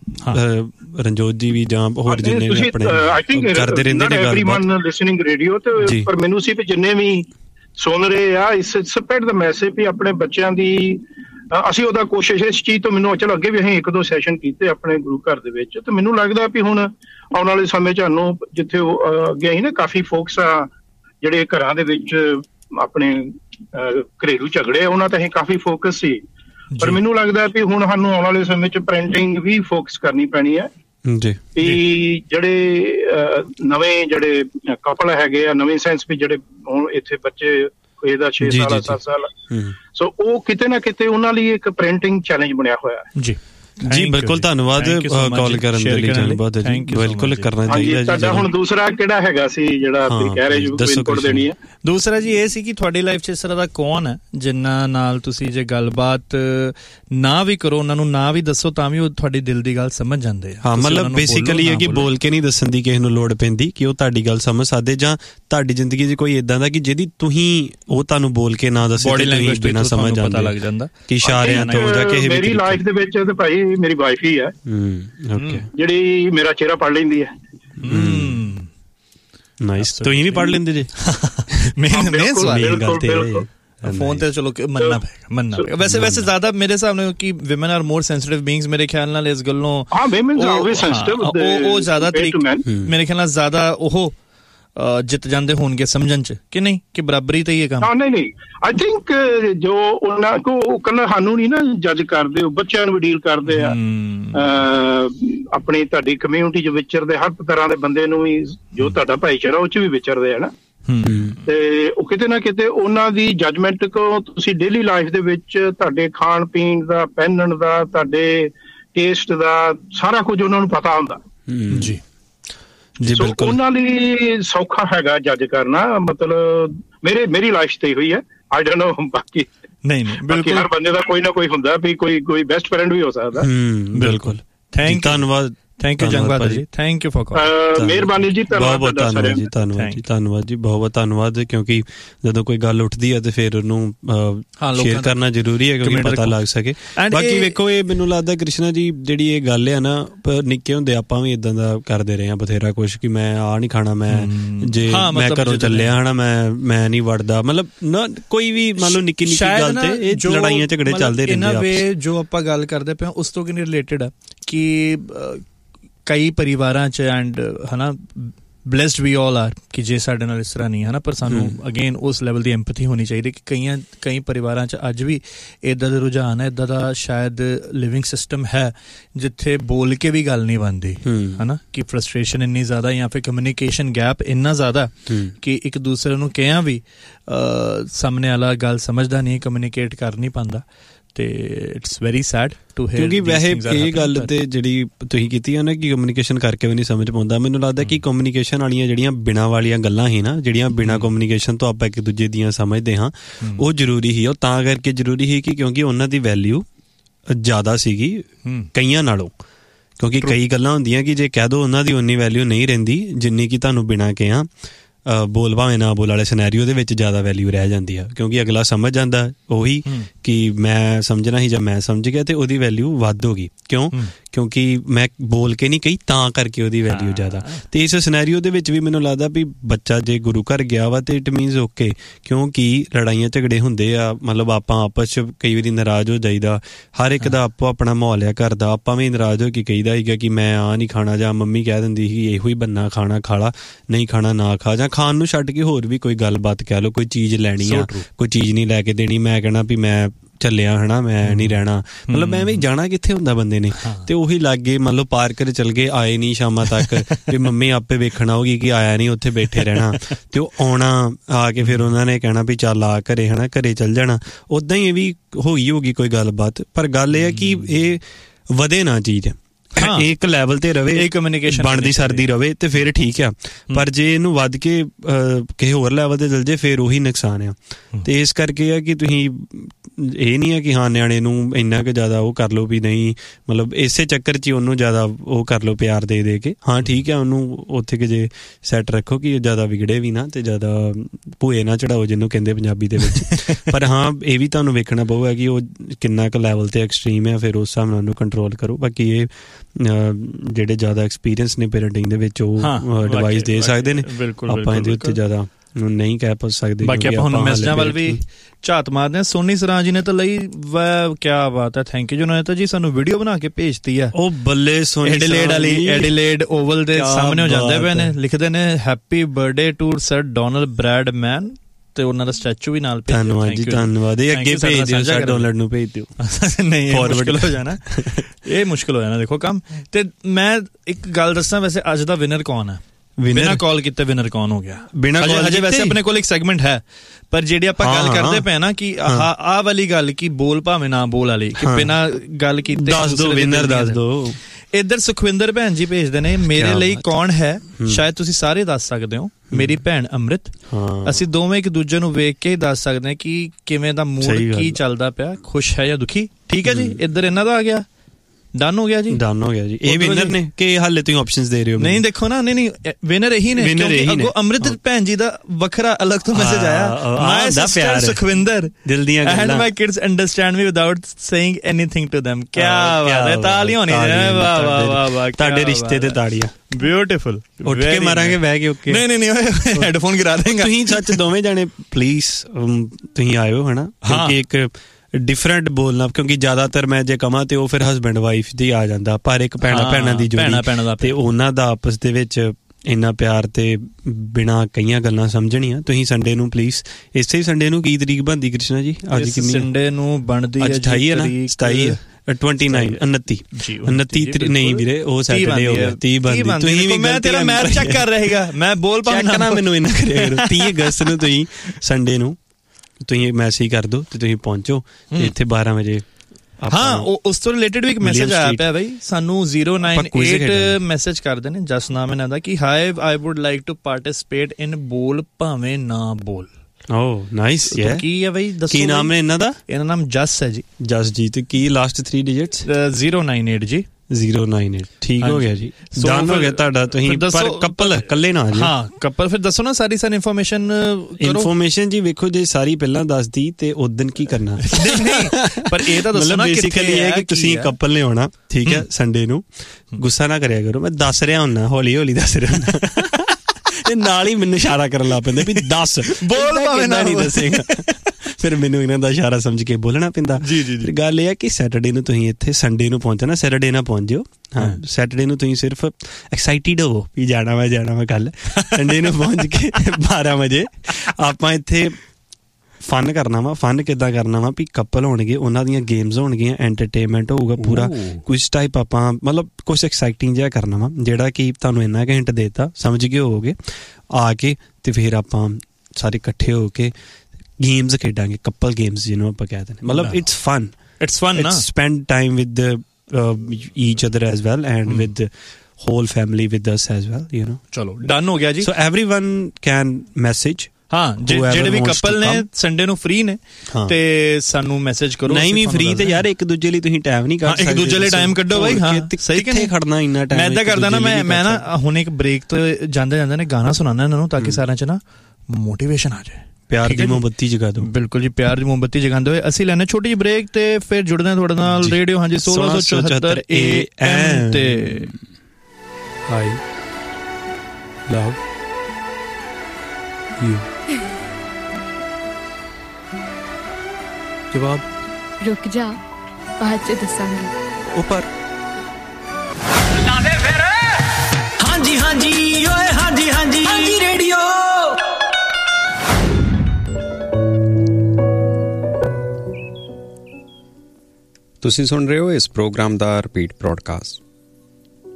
Speaker 1: ਰਣਜੋਤ ਜੀ ਵੀ ਜਾਂ ਹੋਰ ਜਿੰਨੇ ਵੀ ਆਪਣੇ ਕਰਦੇ ਰਹਿੰਦੇ ਨੇ ਗੱਲਬਾਤ
Speaker 5: ਲਿਸਨਿੰਗ ਰੇਡੀਓ ਤੇ, ਪਰ ਮੈਨੂੰ ਸੀ ਵੀ ਜਿੰਨੇ ਵੀ ਸੁਣ ਰਹੇ ਆ ਇਸ ਸਪਰੈਡ ਦਾ ਮੈਸੇਜ ਵੀ ਆਪਣੇ ਬੱਚਿਆਂ ਦੀ ਅਸੀਂ ਉਹਦਾ ਕੋਸ਼ਿਸ਼ ਇਸ ਚੀਜ਼ ਤੋਂ, ਮੈਨੂੰ ਚਲੋ ਅੱਗੇ ਵੀ ਅਸੀਂ 1-2 ਸੈਸ਼ਨ ਕੀਤੇ ਆਪਣੇ ਗੁਰੂ ਘਰ ਦੇ ਵਿੱਚ ਤੇ ਮੈਨੂੰ ਲੱਗਦਾ ਵੀ ਹੁਣ ਆਉਣ ਵਾਲੇ ਸਮੇਂ 'ਚ ਸਾਨੂੰ ਜਿੱਥੇ ਅੱਗੇ ਅਸੀਂ ਨਾ ਕਾਫੀ ਫੋਕਸ ਆ ਜਿਹੜੇ ਘਰਾਂ ਦੇ ਵਿੱਚ ਆਪਣੇ ਘਰੇਲੂ ਝਗੜੇ ਉਹਨਾਂ ਤੇ ਅਸੀਂ ਕਾਫੀ ਫੋਕਸ ਸੀ, ਪਰ ਮੈਨੂੰ ਲੱਗਦਾ ਵੀ ਹੁਣ ਸਾਨੂੰ ਆਉਣ ਵਾਲੇ ਸਮੇਂ 'ਚ ਪੈਰੈਂਟਿੰਗ ਵੀ ਫੋਕਸ ਕਰਨੀ ਪੈਣੀ ਹੈ ਜੀ। ਵੀ ਜਿਹੜੇ ਨਵੇਂ ਜਿਹੜੇ ਕਪਲ ਹੈਗੇ ਆ, ਨਵੇਂ ਸੈਂਸ ਵੀ ਜਿਹੜੇ ਹੁਣ ਇੱਥੇ ਬੱਚੇ ਇਹਦਾ 6 ਸਾਲ 7 ਸਾਲ, ਸੋ ਉਹ ਕਿਤੇ ਨਾ ਕਿਤੇ ਉਹਨਾਂ ਲਈ ਇੱਕ ਪੈਰੈਂਟਿੰਗ ਚੈਲੰਜ ਬਣਿਆ ਹੋਇਆ ਹੈ
Speaker 1: ਜੀ। ਬਿਲਕੁਲ ਧੰਨਵਾਦ ਕਾਲ ਕਰਨ ਦੇ ਲਈ, ਧੰਨਵਾਦ ਜੀ। ਬਿਲਕੁਲ ਕਰਨਾ ਚਾਹੀਦਾ ਜੀ।
Speaker 5: ਤੁਹਾਡਾ ਹੁਣ ਦੂਸਰਾ ਕਿਹੜਾ ਹੈਗਾ ਸੀ ਜਿਹੜਾ ਤੁਸੀਂ ਕਹਿ ਰਹੇ ਜੋ ਇਨਪੁਟ ਦੇਣੀ ਹੈ?
Speaker 2: ਦੂਸਰਾ ਜੀ ਇਹ ਸੀ ਕਿ ਤੁਹਾਡੀ ਲਾਈਫ 'ਚ ਇਸ ਤਰ੍ਹਾਂ ਦਾ ਕੌਣ ਹੈ ਜਿਨ੍ਹਾਂ ਨਾਲ ਤੁਸੀਂ ਜੇ ਗੱਲਬਾਤ ਨਾ ਵੀ ਕਰੋ, ਉਹਨਾਂ ਨੂੰ ਨਾ ਵੀ ਦੱਸੋ ਤਾਂ ਵੀ ਉਹ ਤੁਹਾਡੀ ਦਿਲ ਦੀ ਗੱਲ ਸਮਝ ਜਾਂਦੇ ਆ।
Speaker 1: ਹਾਂ ਮਤਲਬ ਬੇਸਿਕਲੀ ਇਹ ਕਿ ਬੋਲ ਕੇ ਨਹੀਂ ਦੱਸਣ ਦੀ ਕਿਸੇ ਨੂੰ ਲੋੜ ਪੈਂਦੀ, ਕਿ ਉਹ ਤੁਹਾਡੀ ਗੱਲ ਸਮਝ ਸਕਦੇ, ਜਾਂ ਤੁਹਾਡੀ ਜ਼ਿੰਦਗੀ 'ਚ ਕੋਈ ਏਦਾਂ ਦਾ ਕਿ ਜਿਹਦੀ ਤੁਸੀਂ ਉਹ ਤੁਹਾਨੂੰ ਬੋਲ ਕੇ ਨਾ ਦੱਸੇ ਤੁਸੀਂ ਬਿਨਾਂ ਸਮਝ
Speaker 2: ਪਤਾ ਲੱਗ ਜਾਂਦਾ
Speaker 1: ਕਿ ਇਸ਼ਾਰਿਆਂ ਤੋਂ ਜਾਂ ਕਿਸੇ
Speaker 5: ਮੇਰੀ ਲਾਈਫ ਦੇ ਵਿੱਚ ਤੇ ਭਾਈ ਮੇਰੀ ਵਾਈਫ ਹੀ ਹੈ ਜਿਹੜੀ ਮੇਰਾ ਚਿਹਰਾ ਪੜ੍ਹ ਲੈਂਦੀ ਹੈ।
Speaker 1: ਨਾਈਸ। ਤੁਸੀਂ ਵੀ ਪੜ੍ਹ ਲੈਂਦੇ ਜੇ?
Speaker 2: ਮੇਨ ਗੱਲ ਤੇ ਫੋਨ ਤੇ ਚਲੋ ਮੰਨਣਾ ਪਏਗਾ। ਵੈਸੇ ਜ਼ਿਆਦਾ ਮੇਰੇ ਹਿਸਾਬ ਨਾਲ ਕਿ women are more sensitive beings ਮੇਰੇ ਖਿਆਲ ਨਾਲ ਇਸ ਗੱਲੋਂ ਉਹ ਜ਼ਿਆਦਾ ਮੇਰੇ ਖਿਆਲ ਨਾਲ ਜ਼ਿਆਦਾ ਉਹ ਜਿੱਤ ਜਾਂਦੇ ਹੋਣਗੇ ਸਮਝਣ 'ਚ ਕਿ ਨਹੀਂ, ਕਿ ਬਰਾਬਰੀ ਤੇ ਹੀ ਇਹ ਕੰਮ?
Speaker 5: ਨਹੀਂ ਆਈ ਥਿੰਕ ਜੋ ਉਹਨਾਂ ਕੋ ਕੱਲਾ ਸਾਨੂੰ ਨਹੀਂ ਨਾ ਜੱਜ ਕਰਦੇ, ਉਹ ਬੱਚਿਆਂ ਨੂੰ ਵੀ ਡੀਲ ਕਰਦੇ ਆ, ਆਪਣੀ ਤੁਹਾਡੀ ਕਮਿਊਨਿਟੀ 'ਚ ਵਿਚਰਦੇ ਹਰ ਤਰ੍ਹਾਂ ਦੇ ਬੰਦੇ ਨੂੰ ਵੀ, ਜੋ ਤੁਹਾਡਾ ਭਾਈਚਾਰਾ ਉਹ 'ਚ ਵੀ ਵਿਚਰਦੇ ਆ ਨਾ, ਤੇ ਉਹ ਕਿਤੇ ਨਾ ਕਿਤੇ ਉਹਨਾਂ ਦੀ ਜੱਜਮੈਂਟ ਕੋ ਤੁਸੀਂ ਡੇਲੀ ਲਾਈਫ ਦੇ ਵਿੱਚ ਤੁਹਾਡੇ ਖਾਣ ਪੀਣ ਦਾ, ਪਹਿਨਣ ਦਾ, ਤੁਹਾਡੇ ਟੇਸਟ ਦਾ ਸਾਰਾ ਕੁਝ ਉਹਨਾਂ ਨੂੰ ਪਤਾ ਹੁੰਦਾ
Speaker 1: ਜੀ।
Speaker 5: ਸੋ ਉਹਨਾਂ ਲਈ ਸੌਖਾ ਹੈਗਾ ਜੱਜ ਕਰਨਾ। ਮਤਲਬ ਮੇਰੀ ਲਾਈਫ ਤੇ ਹੋਈ ਹੈ, ਆਈ ਡੋਨਟ ਨੋ ਬਾਕੀ
Speaker 2: ਨਹੀਂ ਬਿਲਕੁਲ
Speaker 5: ਹਰ ਬੰਦੇ ਦਾ ਕੋਈ ਨਾ ਕੋਈ ਹੁੰਦਾ ਵੀ ਕੋਈ ਬੈਸਟ ਫਰੈਂਡ ਵੀ ਹੋ ਸਕਦਾ।
Speaker 1: ਬਿਲਕੁਲ ਧੰਨਵਾਦ।
Speaker 2: ਥੈਂਕ ਯੂ ਜੰਗਬਹਾਦਰ ਜੀ, ਥੈਂਕ ਯੂ ਫॉर ਕਾਲ।
Speaker 5: ਮਿਹਰਬਾਨੀ ਜੀ,
Speaker 1: ਬਹੁਤ ਧੰਨਵਾਦ ਜੀ। ਧੰਨਵਾਦ ਜੀ, ਬਹੁਤ ਧੰਨਵਾਦ। ਕਿਉਂਕਿ ਜਦੋਂ ਕੋਈ ਗੱਲ ਉੱਠਦੀ ਹੈ ਤੇ ਫਿਰ ਉਹਨੂੰ ਸ਼ੇਅਰ ਕਰਨਾ ਜ਼ਰੂਰੀ ਹੈ ਕਿਉਂਕਿ ਪਤਾ ਲੱਗ ਸਕੇ। ਬਾਕੀ ਵੇਖੋ ਇਹ ਮੈਨੂੰ ਲੱਗਦਾ ਕ੍ਰਿਸ਼ਨਾ ਜੀ ਜਿਹੜੀ ਇਹ ਗੱਲ ਹੈ ਨਾ, ਨਿੱਕੇ ਹੁੰਦੇ ਆਪਾਂ ਵੀ ਇਦਾਂ ਦਾ ਕਰਦੇ ਰਹੇ ਹਾਂ ਬਥੇਰਾ ਕੁਛ, ਕਿ ਮੈਂ ਆਹ ਨਹੀਂ ਖਾਣਾ, ਮੈਂ ਜੇ ਮੈਂ ਘਰੋਂ ਚੱਲਿਆ ਹਨਾ ਮੈਂ ਨਹੀਂ ਵੜਦਾ, ਮਤਲਬ ਨਾ ਕੋਈ ਵੀ ਮੰਨ ਲਓ ਨਿੱਕੀ ਗੱਲ ਤੇ ਇਹ ਲੜਾਈਆਂ ਝਗੜੇ ਚੱਲਦੇ ਰਹਿੰਦੇ ਆ।
Speaker 2: ਜੋ ਆਪਾਂ ਗੱਲ ਕਰਦੇ ਪਏ ਉਸ ਤੋਂ ਕਿੰਨੀ ਰਿਲੇਟਡ ਆ ਕਿ ਕਈ ਪਰਿਵਾਰਾਂ 'ਚ ਐਂਡ ਹਨਾ ਬਲੈਸਡ ਵੀ ਆਲ ਆਰ ਕਿ ਜੇ ਸਾਡੇ ਨਾਲ ਇਸ ਤਰ੍ਹਾਂ ਨਹੀਂ ਹੈ ਨਾ, ਪਰ ਸਾਨੂੰ ਅਗੇਨ ਉਸ ਲੈਵਲ ਦੀ ਐਮਪੈਥੀ ਹੋਣੀ ਚਾਹੀਦੀ ਕਿ ਕਈ ਪਰਿਵਾਰਾਂ 'ਚ ਅੱਜ ਵੀ ਇੱਦਾਂ ਦਾ ਰੁਝਾਨ ਹੈ, ਇੱਦਾਂ ਦਾ ਸ਼ਾਇਦ ਲਿਵਿੰਗ ਸਿਸਟਮ ਹੈ ਜਿੱਥੇ ਬੋਲ ਕੇ ਵੀ ਗੱਲ ਨਹੀਂ ਬਣਦੀ ਹੈ ਨਾ, ਕਿ ਫਰਸਟ੍ਰੇਸ਼ਨ ਇੰਨੀ ਜ਼ਿਆਦਾ ਜਾਂ ਫਿਰ ਕਮਿਊਨੀਕੇਸ਼ਨ ਗੈਪ ਇੰਨਾ ਜ਼ਿਆਦਾ ਕਿ ਇੱਕ ਦੂਸਰੇ ਨੂੰ ਕਿਹਾ ਵੀ ਸਾਹਮਣੇ ਵਾਲਾ ਗੱਲ ਸਮਝਦਾ ਨਹੀਂ, ਕਮਿਊਨੀਕੇਟ ਕਰ ਨਹੀਂ ਪਾਉਂਦਾ। ਤੇ it's very sad to here.
Speaker 1: ਕਿਉਂਕਿ ਵੈਸੇ ਇਹ ਗੱਲ ਤੇ ਜਿਹੜੀ ਤੁਸੀਂ ਕੀਤੀ ਹੈ ਨਾ ਕਿ ਕਮਿਊਨੀਕੇਸ਼ਨ ਕਰਕੇ ਵੀ ਨਹੀਂ ਸਮਝ ਪਾਉਂਦਾ, ਮੈਨੂੰ ਲੱਗਦਾ ਕਿ ਕਮਿਊਨੀਕੇਸ਼ਨ ਵਾਲੀਆਂ ਜਿਹੜੀਆਂ ਬਿਨਾਂ ਵਾਲੀਆਂ ਗੱਲਾਂ ਸੀ ਨਾ, ਜਿਹੜੀਆਂ ਬਿਨਾਂ ਕਮਿਊਨੀਕੇਸ਼ਨ ਤੋਂ ਆਪਾਂ ਇੱਕ ਦੂਜੇ ਦੀਆਂ ਸਮਝਦੇ ਹਾਂ, ਉਹ ਜ਼ਰੂਰੀ ਸੀ। ਉਹ ਤਾਂ ਕਰਕੇ ਜ਼ਰੂਰੀ ਸੀ ਕਿ ਕਿਉਂਕਿ ਉਹਨਾਂ ਦੀ ਵੈਲਿਊ ਜ਼ਿਆਦਾ ਸੀਗੀ ਕਈਆਂ ਨਾਲੋਂ। ਕਿਉਂਕਿ ਕਈ ਗੱਲਾਂ ਹੁੰਦੀਆਂ ਕਿ ਜੇ ਕਹਿ ਦੋ ਉਹਨਾਂ ਦੀ ਉਨੀ ਵੈਲਿਊ ਨਹੀਂ ਰਹਿੰਦੀ ਜਿੰਨੀ ਕਿ ਤੁਹਾਨੂੰ ਬਿਨਾਂ ਕਿਹਾ ਬੋਲ ਭਾਵੇਂ ਨਾ ਬੋਲ ਵਾਲੇ ਸਿਨੈਰੀਓ ਦੇ ਵਿੱਚ ਜ਼ਿਆਦਾ ਵੈਲਿਊ ਰਹਿ ਜਾਂਦੀ ਆ। ਕਿਉਂਕਿ ਅਗਲਾ ਸਮਝ ਜਾਂਦਾ ਉਹੀ ਕਿ ਮੈਂ ਸਮਝਣਾ ਸੀ ਜਾਂ ਮੈਂ ਸਮਝ ਗਿਆ ਤੇ ਉਹਦੀ ਵੈਲਿਊ ਵੱਧ ਹੋ ਗਈ। ਕਿਉਂ? ਕਿਉਂਕਿ ਮੈਂ ਬੋਲ ਕੇ ਨਹੀਂ ਕਹੀ ਤਾਂ ਕਰਕੇ ਉਹਦੀ ਵੈਲਿਊ ਜ਼ਿਆਦਾ। ਤੇ ਇਸ ਸਿਨੈਰੀਓ ਦੇ ਵਿੱਚ ਵੀ ਮੈਨੂੰ ਲੱਗਦਾ ਵੀ ਬੱਚਾ ਜੇ ਗੁਰੂ ਘਰ ਗਿਆ ਵਾ ਤੇ ਇਟ ਮੀਨਸ ਓਕੇ, ਕਿਉਂਕਿ ਲੜਾਈਆਂ ਝਗੜੇ ਹੁੰਦੇ ਆ, ਮਤਲਬ ਆਪਾਂ ਆਪਸ 'ਚ ਕਈ ਵਾਰੀ ਨਾਰਾਜ਼ ਹੋ ਜਾਈਦਾ। ਹਰ ਇੱਕ ਦਾ ਆਪੋ ਆਪਣਾ ਮਾਹੌਲ ਆ ਘਰ ਦਾ। ਆਪਾਂ ਵੀ ਨਾਰਾਜ਼ ਹੋ ਕੇ ਕਹੀਦਾ ਸੀਗਾ ਕਿ ਮੈਂ ਆਹ ਨਹੀਂ ਖਾਣਾ, ਜਾਂ ਮੰਮੀ ਕਹਿ ਦਿੰਦੀ ਸੀ ਇਹੋ ਹੀ ਬੰਨਾ ਖਾਣਾ ਖਾ ਲਾ, ਨਹੀਂ ਖਾਣਾ ਨਾ ਖਾ। ਜਾਂ ਖਾਣ ਨੂੰ ਛੱਡ ਕੇ ਹੋਰ ਵੀ ਕੋਈ ਗੱਲਬਾਤ ਕਹਿ ਲਓ, ਕੋਈ ਚੀਜ਼ ਲੈਣੀ ਆ, ਕੋਈ ਚੀਜ਼ ਨਹੀਂ ਲੈ ਕੇ ਦੇਣੀ, ਮੈਂ ਕਹਿਣਾ ਵੀ ਮੈਂ ਚੱਲਿਆ ਹਨਾ, ਮੈਂ ਨਹੀਂ ਰਹਿਣਾ। ਮਤਲਬ ਐਵੇਂ ਜਾਣਾ ਕਿੱਥੇ ਹੁੰਦਾ ਬੰਦੇ ਨੇ। ਤੇ ਉਹੀ ਲਾਗੇ ਮੰਨ ਲਓ ਪਾਰਕ 'ਚ ਚਲ ਗਏ, ਆਏ ਨਹੀਂ ਸ਼ਾਮਾਂ ਤੱਕ, ਵੀ ਮੰਮੀ ਆਪੇ ਵੇਖਣ ਆਊਗੀ ਕਿ ਆਇਆ ਨਹੀਂ, ਉੱਥੇ ਬੈਠੇ ਰਹਿਣਾ। ਤੇ ਉਹ ਆਉਣਾ, ਆ ਕੇ ਫਿਰ ਉਹਨਾਂ ਨੇ ਕਹਿਣਾ ਵੀ ਚੱਲ ਆ ਘਰੇ ਹਨਾ, ਘਰੇ ਚੱਲ ਜਾਣਾ। ਉੱਦਾਂ ਹੀ ਇਹ ਵੀ ਹੋਊਗੀ ਕੋਈ ਗੱਲਬਾਤ। ਪਰ ਗੱਲ ਇਹ ਹੈ ਕਿ ਇਹ ਵਧੇ ਨਾ ਚੀਜ਼, ਇੱਕ ਲੈਵਲ ਤੇ ਰਵੇ, ਇਹ ਕਮਿਊਨੀਕੇਸ਼ਨ ਬਣਦੀ ਸਰਦੀ ਰਵੇ ਤੇ ਫਿਰ ਠੀਕ ਆ। ਪਰ ਜੇ ਇਹਨੂੰ ਵੱਧ ਕੇ ਕਿਸੇ ਹੋਰ ਲੈਵਲ ਤੇ ਚਲ ਜੇ ਫਿਰ ਉਹੀ ਨੁਕਸਾਨ ਆ। ਤੇ ਇਸ ਕਰਕੇ ਆ ਕਿ ਤੁਸੀਂ ਇਹ ਨਹੀਂ ਆ ਕਿ ਹਾਂ ਨਿਆਣੇ ਨੂੰ ਇੰਨਾ ਕੁ ਜ਼ਿਆਦਾ ਉਹ ਕਰ ਲਓ ਵੀ ਨਹੀਂ, ਮਤਲਬ ਇਸੇ ਚੱਕਰ 'ਚ ਹੀ ਉਹਨੂੰ ਜ਼ਿਆਦਾ ਉਹ ਕਰ ਲਓ ਪਿਆਰ ਦੇ ਕੇ। ਹਾਂ ਠੀਕ ਆ, ਉਹਨੂੰ ਉੱਥੇ ਕਿ ਜੇ ਸੈੱਟ ਰੱਖੋ ਕਿ ਜ਼ਿਆਦਾ ਵਿਗੜੇ ਵੀ ਨਾ ਤੇ ਜ਼ਿਆਦਾ ਭੂਏ ਨਾ ਚੜਾਓ ਜਿਹਨੂੰ ਕਹਿੰਦੇ ਪੰਜਾਬੀ ਦੇ ਵਿੱਚ। ਪਰ ਹਾਂ ਇਹ ਵੀ ਤੁਹਾਨੂੰ ਵੇਖਣਾ ਪਊਗਾ ਕਿ ਉਹ ਕਿੰਨਾ ਕੁ ਲੈਵਲ ਤੇ ਐਕਸਟ੍ਰੀਮ ਹੈ, ਫਿਰ ਉਸ ਹਿਸਾਬ ਨਾਲ ਉਹਨੂੰ ਕੰਟਰੋਲ ਕਰੋ। ਬਾਕੀ ਇਹ ਜਿਹੜੇ ਜ਼ਿਆਦਾ ਐਕਸਪੀਰੀਅੰਸ ਨੇ ਪੇਰੈਂਟਿੰਗ ਦੇ ਵਿੱਚ ਉਹ ਐਡਵਾਈਸ ਦੇ ਸਕਦੇ ਨੇ, ਆਪਾਂ ਇਹਦੇ ਉੱਤੇ ਜ਼ਿਆਦਾ ਨਹੀਂ ਕਹਿ ਪਾ ਸਕਦੇ।
Speaker 2: ਬਾਕੀ ਆਪਾਂ ਹੁਣ ਮੈਸੇਜਾਂ ਵੱਲ ਵੀ ਝਾਤ ਮਾਰਦੇ ਹਾਂ। ਸੋਨੀ ਸਰਾਂ ਜੀ ਨੇ ਤਾਂ ਲਈ ਕਿਆ ਬਾਤ ਹੈ, ਥੈਂਕ ਯੂ। ਉਹਨਾਂ ਨੇ ਤਾਂ ਜੀ ਸਾਨੂੰ ਵੀਡੀਓ ਬਣਾ ਕੇ ਭੇਜਤੀ ਹੈ।
Speaker 1: ਉਹ ਬੱਲੇ ਸੋਨੀ
Speaker 2: ਐਡੀਲੇਡ ਵਾਲੀ, ਐਡੀਲੇਡ ਓਵਲ ਦੇ ਸਾਹਮਣੇ ਹੋ ਜਾਂਦੇ ਪਏ ਨੇ, ਲਿਖਦੇ ਨੇ happy birthday to sir Donald ਬ੍ਰੈਡਮੈਨ, ਤੇ ਉਹਨਾਂ ਦਾ ਸਟੈਚੂ ਵੀ ਨਾਲ ਭੇਜ ਦਿਓ।
Speaker 1: ਧੰਨਵਾਦ ਜੀ, ਧੰਨਵਾਦ। ਇਹ ਅੱਗੇ ਭੇਜ ਦਿਓ, ਸਰ ਡੋਨਲਡ ਨੂੰ ਭੇਜ ਦਿਓ।
Speaker 2: ਨਹੀਂ ਮੁਸ਼ਕਿਲ ਹੋ ਜਾਣਾ, ਇਹ ਮੁਸ਼ਕਿਲ ਹੋ ਜਾਣਾ ਦੇਖੋ ਕੰਮ। ਤੇ ਮੈਂ ਇੱਕ ਗੱਲ ਦੱਸਾਂ, ਵੈਸੇ ਅੱਜ ਦਾ ਵਿਨਰ ਕੌਣ ਹੈ? ਬਿਨਾਂ ਕਾਲ ਕੀਤੇ ਵਿਨਰ ਕੌਣ ਹੋ ਗਿਆ? ਬਿਨਾਂ ਕਾਲ ਹਜੇ ਵੈਸੇ ਆਪਣੇ ਕੋਲ ਇੱਕ ਸੈਗਮੈਂਟ ਹੈ, ਪਰ ਜਿਹੜੀ ਆਪਾਂ ਗੱਲ ਕਰਦੇ ਪਏ ਨਾ ਕਿ ਆਹ ਵਾਲੀ ਗੱਲ ਕਿ ਬੋਲ ਭਾਵੇਂ ਨਾ ਬੋਲ ਵਾਲੀ, ਕਿ ਬਿਨਾਂ ਗੱਲ ਕੀਤੇ
Speaker 1: ਦੱਸ ਦੋ ਵਿਨਰ, ਦੱਸ ਦੋ।
Speaker 2: ਇੱਧਰ ਸੁਖਵਿੰਦਰ ਭੈਣ ਜੀ ਭੇਜਦੇ ਨੇ, ਮੇਰੇ ਲਈ ਕੌਣ ਹੈ? ਸ਼ਾਇਦ ਤੁਸੀਂ ਸਾਰੇ ਦੱਸ ਸਕਦੇ ਹੋ। ਮੇਰੀ ਭੈਣ ਅੰਮ੍ਰਿਤ। ਅਸੀਂ ਦੋਵੇਂ ਇੱਕ ਦੂਜੇ ਨੂੰ ਵੇਖ ਕੇ ਹੀ ਦੱਸ ਸਕਦੇ ਹਾਂ ਕਿ ਕਿਵੇਂ ਦਾ ਮੂਡ, ਕੀ ਚੱਲਦਾ ਪਿਆ, ਖੁਸ਼ ਹੈ ਜਾਂ ਦੁਖੀ। ਠੀਕ ਹੈ ਜੀ, ਇੱਧਰ ਇਹਨਾਂ ਦਾ ਆ ਗਿਆ, ਡਨ ਹੋ ਗਿਆ ਜੀ, ਡਨ ਹੋ ਗਿਆ ਜੀ। ਇਹ ਵਿਨਰ ਨੇ ਕਿ ਹਾਲੇ ਤੁਸੀਂ ਆਪਸ਼ਨਸ ਦੇ ਰਹੇ ਹੋ? ਨਹੀਂ ਦੇਖੋ ਨਾ, ਨਹੀਂ ਵਿਨਰ ਇਹੀ ਨੇ, ਕਿਉਂਕਿ ਅੱਗੋਂ ਅੰਮ੍ਰਿਤ ਭੈਣ ਜੀ ਦਾ ਵੱਖਰਾ ਅਲੱਗ ਤੋਂ ਮੈਸੇਜ ਆਇਆ। ਮਾਈ ਸਿਸਟਰ ਸੁਖਵਿੰਦਰ, ਦਿਲ ਦੀਆਂ ਗੱਲਾਂ, and my kids understand me without saying anything to them। ਕੀ ਬਾਤ ਹੈ, ਤਾਲੀਆਂ ਹੋਣੀਆਂ ਨੇ। ਵਾਹ ਵਾਹ ਵਾਹ ਵਾਹ, ਤੁਹਾਡੇ ਰਿਸ਼ਤੇ ਤੇ ਤਾੜੀਆਂ। ਬਿਊਟੀਫੁਲ। ਉੱਠ ਕੇ ਮਾਰਾਂਗੇ ਬਹਿ ਕੇ। ਓਕੇ, ਨਹੀਂ ਹੈਡਫੋਨ ਗਿਰਾ ਦੇਂਗਾ। ਤੁਸੀਂ ਸੱਚ ਦੋਵੇਂ ਜਾਣੇ ਪਲੀਜ਼ ਤੁਸੀਂ ਆਇਓ ਹਨਾ, ਕਿਉਂਕਿ ਇੱਕ ਡਿਫਰੈਂਟ ਬੋਲਣਾ, ਕਿਉਂਕਿ ਜ਼ਿਆਦਾਤਰ ਮੈਂ ਜੇ ਕਹਾਂ ਤੇ ਉਹ ਫਿਰ ਹਸਬੈਂਡ ਵਾਈਫ ਦੀ ਆ ਜਾਂਦਾ, ਪਰ ਇੱਕ ਭੈਣਾਂ ਦੀ ਜੋੜੀ ਤੇ ਉਹਨਾਂ ਦਾ ਆਪਸ ਦੇ ਵਿੱਚ ਇੰਨਾ ਪਿਆਰ ਤੇ ਬਿਨਾਂ ਕਈਆਂ ਗੱਲਾਂ ਸਮਝਣੀਆਂ। ਤੁਸੀਂ ਸੰਡੇ ਨੂੰ ਪਲੀਜ਼, ਇਸੇ ਸੰਡੇ ਨੂੰ ਕੀ ਤਰੀਕ ਬਣਦੀ ਕ੍ਰਿਸ਼ਨਾ ਜੀ? ਅੱਜ ਕਿੰਨੀ ਸੰਡੇ ਨੂੰ ਬਣਦੀ? ਅੱਜ 28 ਹੈ ਨਾ, 27 ਹੈ, 29 ਨਹੀਂ ਵੀਰੇ, ਉਹ ਸੈਟਰਡੇ ਹੋ ਗਿਆ। 30 ਬਣਦੀ। ਤੁਸੀਂ ਵੀ ਮੈਂ ਤੇਰਾ ਮੈਚ ਚੈੱਕ ਕਰ ਰਹੇਗਾ, ਮੈਂ ਬੋਲ ਪਾਉਣਾ, ਮੈਨੂੰ ਇਹਨਾਂ ਕਰਿਆ ਕਰੋ। 30 ਅਗਸਤ ਨੂੰ ਤੁਸੀਂ ਸੰਡੇ ਨੂੰ ਤੁਸੀਂ ਮੈਸੇਜ ਕਰ ਦਿਓ ਤੇ ਤੁਸੀਂ ਪਹੁੰਚੋ ਇੱਥੇ 12 ਵਜੇ। ਹਾਂ, ਉਸ ਤੋਂ ਰਿਲੇਟਡ ਵੀ ਇੱਕ ਮੈਸੇਜ ਆਇਆ ਪਿਆ ਬਈ ਸਾਨੂੰ 098 ਮੈਸੇਜ ਕਰਦੇ ਨੇ, ਜਸ ਨਾਮ ਇਹਨਾਂ ਦਾ, ਕਿ high I wood like to participate ਇਨ ਬੋਲ ਭਾਵੇਂ ਨਾ ਬੋਲ। ਓ ਨਾਈਸ। ਕੀ ਹੈ ਬਈ, ਦੱਸੋ ਕੀ ਨਾਮ ਹੈ ਇਹਨਾਂ ਦਾ? ਇਹਨਾਂ ਨਾਮ ਜਸ ਹੈ ਜੀ। ਜਸ ਜੀ। ਤੇ ਕੀ ਲਾਸਟ 3 ਡਿਜਿਟਸ? 098 ਜੀ। 098। ਠੀਕ ਹੋ ਗਿਆ ਜੀ, ਡਨ ਹੋ ਗਿਆ ਤੁਹਾਡਾ। ਤੁਸੀਂ ਪਰ ਕਪਲ ਇਕੱਲੇ ਨਾ ਜੀ? ਹਾਂ ਕਪਲ। ਫਿਰ ਦੱਸੋ ਨਾ ਸਾਰੀ ਇਨਫੋਰਮੇਸ਼ਨ ਜੀ। ਵੇਖੋ ਜੇ ਸਾਰੀ ਪਹਿਲਾਂ ਦੱਸਦੀ ਤੇ ਉਸ ਦਿਨ ਕੀ ਕਰਨਾ? ਪਰ ਇਹ ਤਾਂ ਦੱਸੋ ਨਾ ਬੇਸਿਕਲੀ ਹੈ ਕਿ ਤੁਸੀਂ ਕਪਲ ਨੇ ਆਉਣਾ, ਠੀਕ ਹੈ, ਸੰਡੇ ਨੂੰ। ਗੁੱਸਾ ਨਾ ਕਰਿਆ ਕਰੋ, ਮੈਂ ਦੱਸ ਰਿਹਾ ਹੁੰਨਾ, ਹੌਲੀ ਹੌਲੀ ਦੱਸ ਰਿਹਾ ਹੁੰਦਾ। ਤੇ ਨਾਲ ਹੀ ਮੈਨੂੰ ਇਸ਼ਾਰਾ ਕਰਨ ਲੱਗ ਪੈਂਦਾ ਵੀ ਦੱਸ, ਬੋਲ ਭਾਵੇਂ ਨਾ, ਨਹੀਂ ਦੱਸੇਗਾ। ਫਿਰ ਮੈਨੂੰ ਇਹਨਾਂ ਦਾ ਇਸ਼ਾਰਾ ਸਮਝ ਕੇ ਬੋਲਣਾ ਪੈਂਦਾ। ਫਿਰ ਗੱਲ ਇਹ ਹੈ ਕਿ ਸੈਟਰਡੇ ਨੂੰ ਤੁਸੀਂ ਇੱਥੇ ਸੰਡੇ ਨੂੰ ਪਹੁੰਚਣਾ, ਸੈਟਰਡੇ ਨਾ ਪਹੁੰਚ ਜਿਓ। ਹਾਂ, ਸੈਟਰਡੇ ਨੂੰ ਤੁਸੀਂ ਸਿਰਫ ਐਕਸਾਈਟਿਡ ਹੋ ਵੀ ਜਾਣਾ ਮੈਂ ਕੱਲ। ਸੰਡੇ ਨੂੰ ਪਹੁੰਚ ਕੇ 12 ਵਜੇ ਆਪਾਂ ਇੱਥੇ ਫਨ ਕਰਨਾ ਵਾ। ਫਨ ਕਿੱਦਾਂ ਕਰਨਾ ਵਾ ਵੀ ਕਪਲ ਹੋਣਗੇ, ਉਹਨਾਂ ਦੀਆਂ ਗੇਮਸ ਹੋਣਗੀਆਂ, ਐਂਟਰਟੇਨਮੈਂਟ ਹੋਊਗਾ ਪੂਰਾ, ਕੁਛ ਟਾਈਪ ਆਪਾਂ ਮਤਲਬ ਕੁਛ ਐਕਸਾਈਟਿੰਗ ਜਿਹਾ ਕਰਨਾ ਵਾ, ਜਿਹੜਾ ਕਿ ਤੁਹਾਨੂੰ ਇੰਨਾ ਕੁ ਹਿੰਟ ਦੇਤਾ, ਸਮਝ ਗਏ ਹੋਵੋਗੇ ਆ ਕੇ। ਤੇ ਫਿਰ ਆਪਾਂ ਸਾਰੇ ਇਕੱਠੇ ਹੋ ਕੇ ਗੇਮਸ ਖੇਡਾਂਗੇ, ਕਪਲ ਗੇਮਸ ਜਿਹਨੂੰ ਆਪਾਂ ਕਹਿ ਦਿੰਦੇ। ਮਤਲਬ it's fun, It's fun, na?
Speaker 1: Spend time with each other as well, and with the whole family with us as well, you know.
Speaker 2: ਚਲੋ ਡਨ ਹੋ ਗਿਆ ਜੀ.
Speaker 1: So everyone can message.
Speaker 2: ਹਾਂ, ਜਿਹੜੇ ਵੀ ਕਪਲ ਨੇ ਸੰਡੇ ਨੂੰ ਫ੍ਰੀ ਨੇ ਤੇ ਸਾਨੂੰ ਮੈਸੇਜ ਕਰੋ.
Speaker 1: ਨਹੀਂ ਵੀ ਫ੍ਰੀ ਤੇ ਯਾਰ ਇੱਕ ਦੂਜੇ ਲਈ ਤੁਸੀਂ ਟਾਈਮ ਨਹੀਂ ਕੱਢ ਸਕਦੇ,
Speaker 2: ਇੱਕ ਦੂਜੇ ਲਈ ਟਾਈਮ ਕੱਢੋ ਬਾਈ. ਹਾਂ ਸਹੀ
Speaker 1: ਕਿੱਥੇ ਖੜਨਾ ਇੰਨਾ ਟਾਈਮ.
Speaker 2: ਮੈਂ ਇਦਾਂ ਕਰਦਾ ਨਾ, ਮੈਂ ਨਾ ਹੁਣ ਇੱਕ ਬ੍ਰੇਕ ਤੇ ਜਾਂਦੇ ਨੇ ਗਾਣਾ ਸੁਣਾਉਣਾ ਇਹਨਾਂ ਨੂੰ, ਤਾਂ ਕਿ ਸਾਰਿਆਂ 'ਚ ਨਾ ਮੋਟੀਵੇਸ਼ਨ ਆ ਜਾਏ.
Speaker 1: ਪਿਆਰ ਦੀ ਮੋਮਬੱਤੀ ਜਗਾ ਦਿਓ.
Speaker 2: ਬਿਲਕੁਲ ਜੀ, ਪਿਆਰ ਦੀ ਮੋਮਬੱਤੀ ਜਗਾਉਂਦੇ ਹੋਏ ਅਸੀਂ ਲੈਣੇ ਛੋਟੀ ਜਿਹੀ ਬਰੇਕ ਤੇ ਫਿਰ ਜੁੜਦੇ ਹਾਂ ਤੁਹਾਡੇ ਨਾਲ ਰੇਡੀਓ ਹਾਂਜੀ 1674 AM ਤੇ.
Speaker 1: High love you. ਜਵਾਬ
Speaker 6: ਰੁਕ ਜਾ, ਬਾਅਦ ਚ ਦੱਸਾਂਗੀ.
Speaker 1: ਉੱਪਰ
Speaker 7: ਲਾਵੇ ਫਿਰ ਹਾਂਜੀ ਹਾਂਜੀ ਓਏ ਹਾਂਜੀ ਹਾਂਜੀ ਹਾਂਜੀ ਰੇਡੀਓ.
Speaker 8: ਤੁਸੀਂ ਸੁਣ ਰਹੇ ਹੋ ਇਸ ਪ੍ਰੋਗਰਾਮ ਦਾ ਰਿਪੀਟ ਬ੍ਰੌਡਕਾਸਟ.